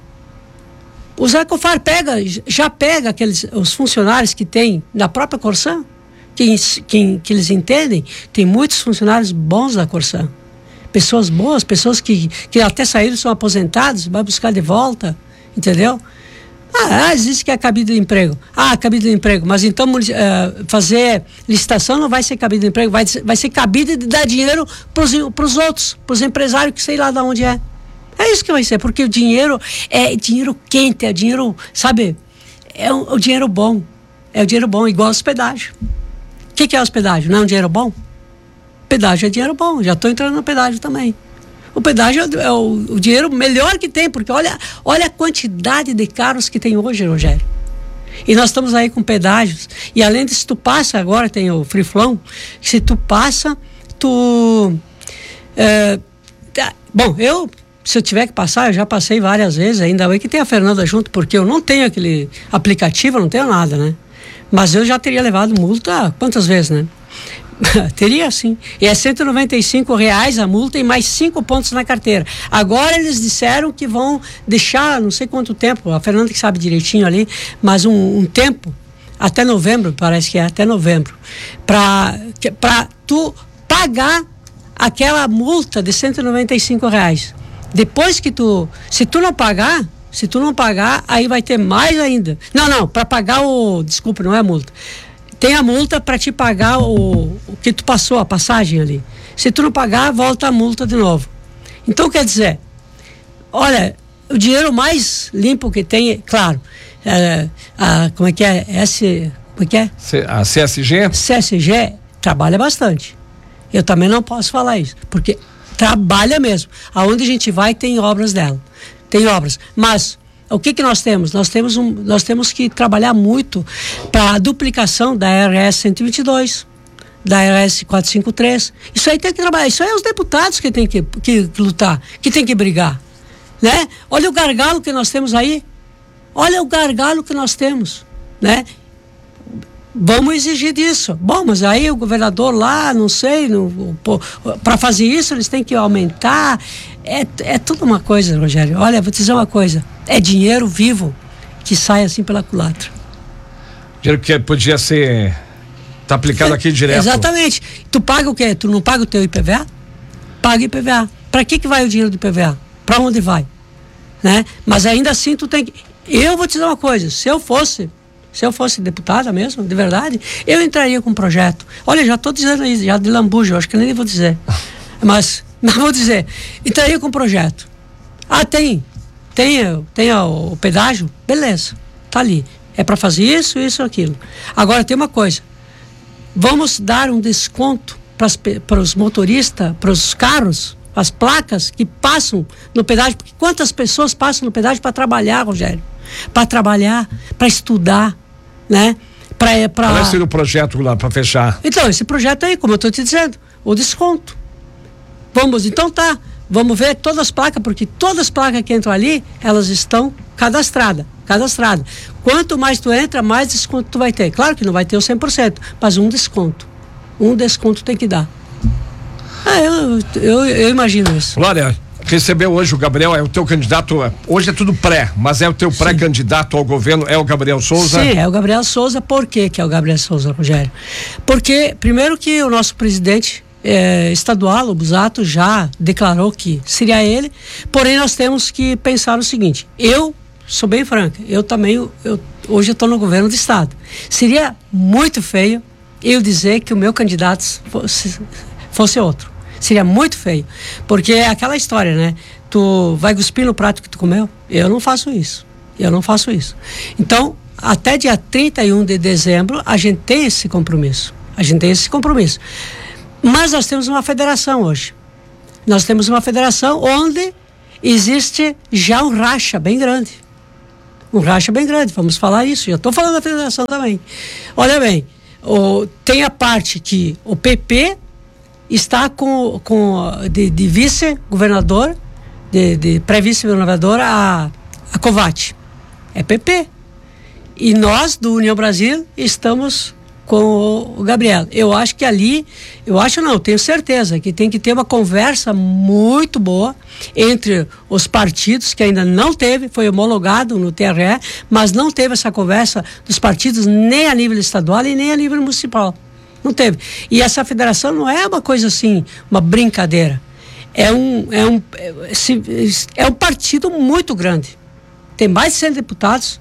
Speaker 9: O Ecofar pega, já pega aqueles, os funcionários que tem na própria Corsã, que, que, que eles entendem, tem muitos funcionários bons da Corsã, pessoas boas, pessoas que, que até saíram, são aposentados, vai buscar de volta, entendeu? Ah, existe que é cabide de emprego. Ah, cabide de emprego, mas então uh, fazer licitação não vai ser cabide de emprego, vai, vai ser cabide de dar dinheiro para os outros, para os empresários que sei lá de onde é. É isso que vai ser, porque o dinheiro é dinheiro quente, é dinheiro, sabe, é o, o dinheiro bom, é o dinheiro bom, igual hospedagem. O que, que é hospedagem? Não é um dinheiro bom? Pedágio é dinheiro bom, já estou entrando no pedágio também. O pedágio é o, o dinheiro melhor que tem, porque olha, olha a quantidade de carros que tem hoje, Rogério. E nós estamos aí com pedágios, e além disso, tu passa, agora tem o Free Flow, que se tu passa, tu... É, tá, bom, eu... Se eu tiver que passar, eu já passei várias vezes, ainda bem que tem a Fernanda junto, porque eu não tenho aquele aplicativo, eu não tenho nada, né? Mas eu já teria levado multa quantas vezes, né? Teria sim. E é cento e noventa e cinco reais a multa e mais cinco pontos na carteira. Agora eles disseram que vão deixar, não sei quanto tempo, a Fernanda que sabe direitinho ali, mas um, um tempo, até novembro, parece que é até novembro, para para tu pagar aquela multa de cento e noventa e cinco reais. Depois que tu, se tu não pagar, se tu não pagar, aí vai ter mais ainda. Não, não, para pagar o, desculpa, não é a multa. Tem a multa para te pagar o, o que tu passou, a passagem ali. Se tu não pagar, volta a multa de novo. Então, quer dizer, olha, o dinheiro mais limpo que tem, claro, é, a, como é que é? S, como é que é?
Speaker 1: A C S G?
Speaker 9: C S G trabalha bastante. Eu também não posso falar isso, porque trabalha mesmo. Aonde a gente vai tem obras dela. Tem obras. Mas o que que nós temos? Nós temos, um, nós temos que trabalhar muito para a duplicação da R S cento e vinte e dois, da R S quatrocentos e cinquenta e três. Isso aí tem que trabalhar. Isso aí é os deputados que tem que, que, que lutar, que tem que brigar. Né? Olha o gargalo que nós temos aí. Olha o gargalo que nós temos. Né? Vamos exigir disso. Bom, mas aí o governador lá, não sei, para fazer isso eles têm que aumentar. É, é tudo uma coisa, Rogério. Olha, vou te dizer uma coisa. É dinheiro vivo que sai assim pela culatra.
Speaker 1: Dinheiro que podia ser tá aplicado aqui direto.
Speaker 9: Exatamente. Tu paga o quê? Tu não paga o teu I P V A? Paga I P V A. Para que que vai o dinheiro do I P V A? Para onde vai? Né? Mas ainda assim tu tem que... Eu vou te dizer uma coisa. Se eu fosse... Se eu fosse deputada mesmo, de verdade, eu entraria com um projeto. Olha, já estou dizendo aí, já de lambuja, acho que nem vou dizer. Mas, mas vou dizer, entraria com um projeto. Ah, tem, tem, tem o, o pedágio? Beleza, tá ali. É para fazer isso, isso, aquilo. Agora tem uma coisa, vamos dar um desconto para os motoristas, para os carros, as placas que passam no pedágio, porque quantas pessoas passam no pedágio para trabalhar, Rogério? Para trabalhar, para estudar, né? Pra, pra...
Speaker 1: Qual é o projeto lá para fechar?
Speaker 9: Então, esse projeto aí, como eu estou te dizendo, o desconto. Vamos, então tá, vamos ver todas as placas, porque todas as placas que entram ali, elas estão cadastradas, cadastradas. Quanto mais tu entra, mais desconto tu vai ter. Claro que não vai ter o cem por cento, mas um desconto. Um desconto tem que dar. Ah, eu, eu, eu imagino isso.
Speaker 1: Glória, recebeu hoje o Gabriel, é o teu candidato, hoje é tudo pré, mas é o teu pré-candidato ao governo, é o Gabriel Souza?
Speaker 9: Sim, é o Gabriel Souza. Por que que é o Gabriel Souza, Rogério? Porque, primeiro que o nosso presidente eh, estadual, o Busato, já declarou que seria ele, porém nós temos que pensar o seguinte, eu sou bem franca, eu também, eu, hoje eu estou no governo do estado, seria muito feio eu dizer que o meu candidato fosse, fosse outro, seria muito feio, porque é aquela história, né, tu vai cuspir no prato que tu comeu, eu não faço isso, eu não faço isso, então até dia trinta e um de dezembro a gente tem esse compromisso, a gente tem esse compromisso, mas nós temos uma federação hoje, nós temos uma federação onde existe já um racha bem grande, um racha bem grande, vamos falar isso, já estou falando da federação também, olha bem, o, tem a parte que o P P está com, com de, de vice-governador, de, de pré-vice-governador a, a Covate, é P P. E nós, do União Brasil, estamos com o Gabriel. Eu acho que ali, eu acho não, tenho certeza que tem que ter uma conversa muito boa entre os partidos, que ainda não teve, foi homologado no T R E, mas não teve essa conversa dos partidos nem a nível estadual e nem a nível municipal. Não teve. E essa federação não é uma coisa assim, uma brincadeira. É um, é um, é um partido muito grande. Tem mais de cem deputados,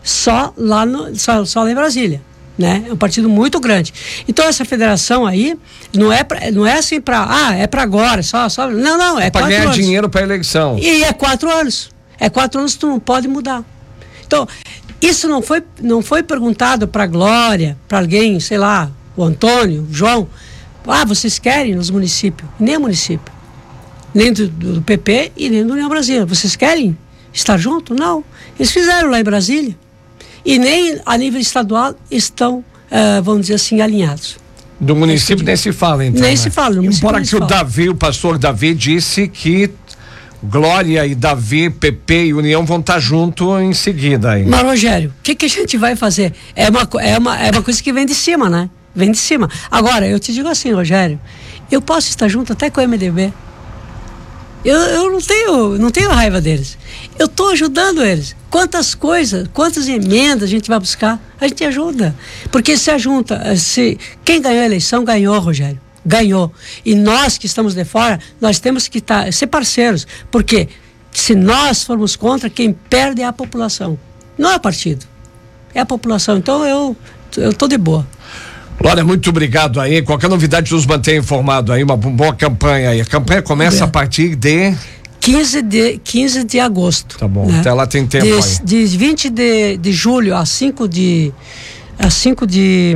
Speaker 9: só lá, no, só, só lá em Brasília, né? É um partido muito grande. Então essa federação aí não é, pra, não é assim para ah, é para agora, só, só. Não, não, é
Speaker 1: para ganhar anos. Dinheiro para eleição.
Speaker 9: E é quatro anos. É quatro anos que tu não pode mudar. Então, isso não foi, não foi perguntado para a Glória, para alguém, sei lá, o Antônio, o João. Ah, vocês querem nos municípios? Nem o município. Nem do, do P P e nem do União Brasil. Vocês querem estar junto? Não. Eles fizeram lá em Brasília. E nem a nível estadual estão, uh, vamos dizer assim, alinhados.
Speaker 1: Do município nem se fala, então.
Speaker 9: Nem
Speaker 1: né?
Speaker 9: se fala.
Speaker 1: Embora que o Davi, o pastor Davi, disse que Glória e Davi, P P e União vão estar juntos em seguida. Aí.
Speaker 9: Mas, Rogério, o que, que a gente vai fazer? É uma, é, uma, é uma coisa que vem de cima, né? Vem de cima. Agora, eu te digo assim, Rogério, eu posso estar junto até com o M D B. Eu, eu não tenho, não tenho raiva deles. Eu estou ajudando eles. Quantas coisas, quantas emendas a gente vai buscar, a gente ajuda. Porque se ajunta, se, quem ganhou a eleição, ganhou, Rogério. Ganhou. E nós que estamos de fora, nós temos que tá, ser parceiros. Porque se nós formos contra, quem perde é a população. Não é o partido. É a população. Então eu eu tô de boa.
Speaker 1: Glória, muito obrigado aí. Qualquer novidade nos mantenha informado aí, uma boa campanha aí. A campanha começa é. a partir de
Speaker 9: quinze de, quinze de agosto.
Speaker 1: Tá bom,
Speaker 9: né?
Speaker 1: Até lá tem tempo
Speaker 9: de,
Speaker 1: aí.
Speaker 9: De vinte de, de julho a cinco de a cinco de,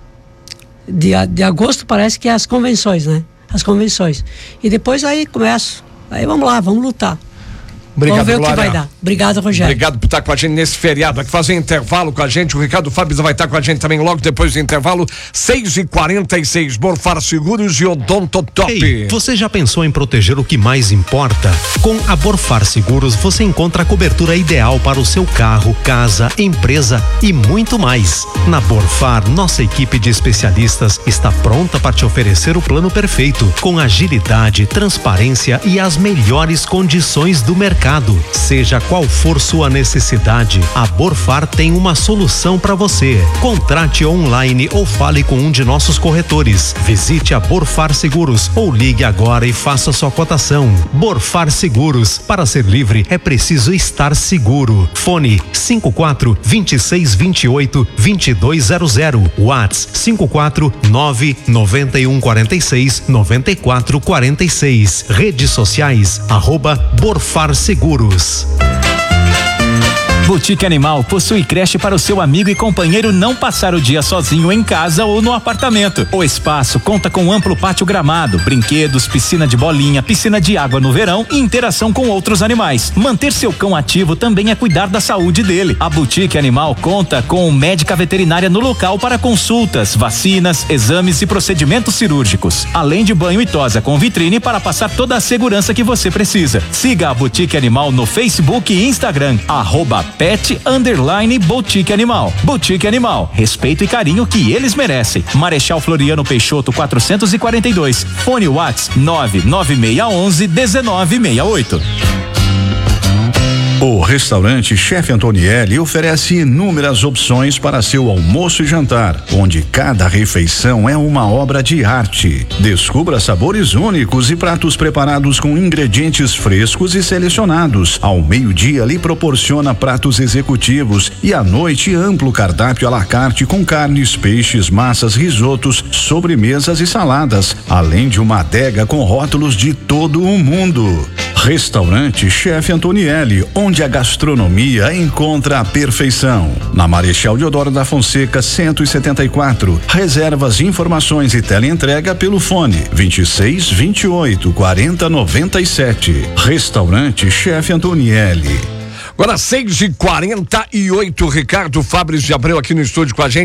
Speaker 9: de de agosto parece que é as convenções, né? As convenções. E depois aí começa. Aí vamos lá, vamos lutar.
Speaker 1: Obrigado,
Speaker 9: Vamos ver
Speaker 1: Glória.
Speaker 9: o que vai dar. Obrigado, Rogério.
Speaker 1: Obrigado por estar com a gente nesse feriado. Aqui fazer um intervalo com a gente. O Ricardo Fábio vai estar com a gente também logo depois do intervalo. seis e quarenta e seis. Borfar Seguros e Odontotop.
Speaker 10: Ei, você já pensou em proteger o que mais importa? Com a Borfar Seguros você encontra a cobertura ideal para o seu carro, casa, empresa e muito mais. Na Borfar, nossa equipe de especialistas está pronta para te oferecer o plano perfeito, com agilidade, transparência e as melhores condições do mercado. Seja qual for sua necessidade, a Borfar tem uma solução para você. Contrate online ou fale com um de nossos corretores. Visite a Borfar Seguros ou ligue agora e faça sua cotação. Borfar Seguros. Para ser livre é preciso estar seguro. Fone cinco quatro, dois seis, dois oito, dois dois zero zero. WhatsApp cinco quatro nove, nove um quatro seis, nove quatro quatro seis. Redes sociais arroba Borfar Seguros. Seguros.
Speaker 11: Boutique Animal possui creche para o seu amigo e companheiro não passar o dia sozinho em casa ou no apartamento. O espaço conta com amplo pátio gramado, brinquedos, piscina de bolinha, piscina de água no verão e interação com outros animais. Manter seu cão ativo também é cuidar da saúde dele. A Boutique Animal conta com médica veterinária no local para consultas, vacinas, exames e procedimentos cirúrgicos, além de banho e tosa com vitrine para passar toda a segurança que você precisa. Siga a Boutique Animal no Facebook e Instagram, arroba Pet Underline Boutique Animal. Boutique Animal, respeito e carinho que eles merecem. Marechal Floriano Peixoto quatrocentos e quarenta e dois. Fone Whats nove nove seis um um, um nove seis oito.
Speaker 2: O restaurante Chefe Antonielli oferece inúmeras opções para seu almoço e jantar, onde cada refeição é uma obra de arte. Descubra sabores únicos e pratos preparados com ingredientes frescos e selecionados. Ao meio-dia lhe proporciona pratos executivos e à noite amplo cardápio à la carte com carnes, peixes, massas, risotos, sobremesas e saladas, além de uma adega com rótulos de todo o mundo. Restaurante Chefe Antonielli, onde a gastronomia encontra a perfeição. Na Marechal Deodoro da Fonseca, cento e setenta e quatro. Reservas, informações e teleentrega pelo fone vinte e seis, vinte e oito, quarenta, noventa e sete. Restaurante Chefe Antonielli.
Speaker 1: Agora seis e quarenta e oito, Ricardo Fabris de Abreu aqui no estúdio com a gente.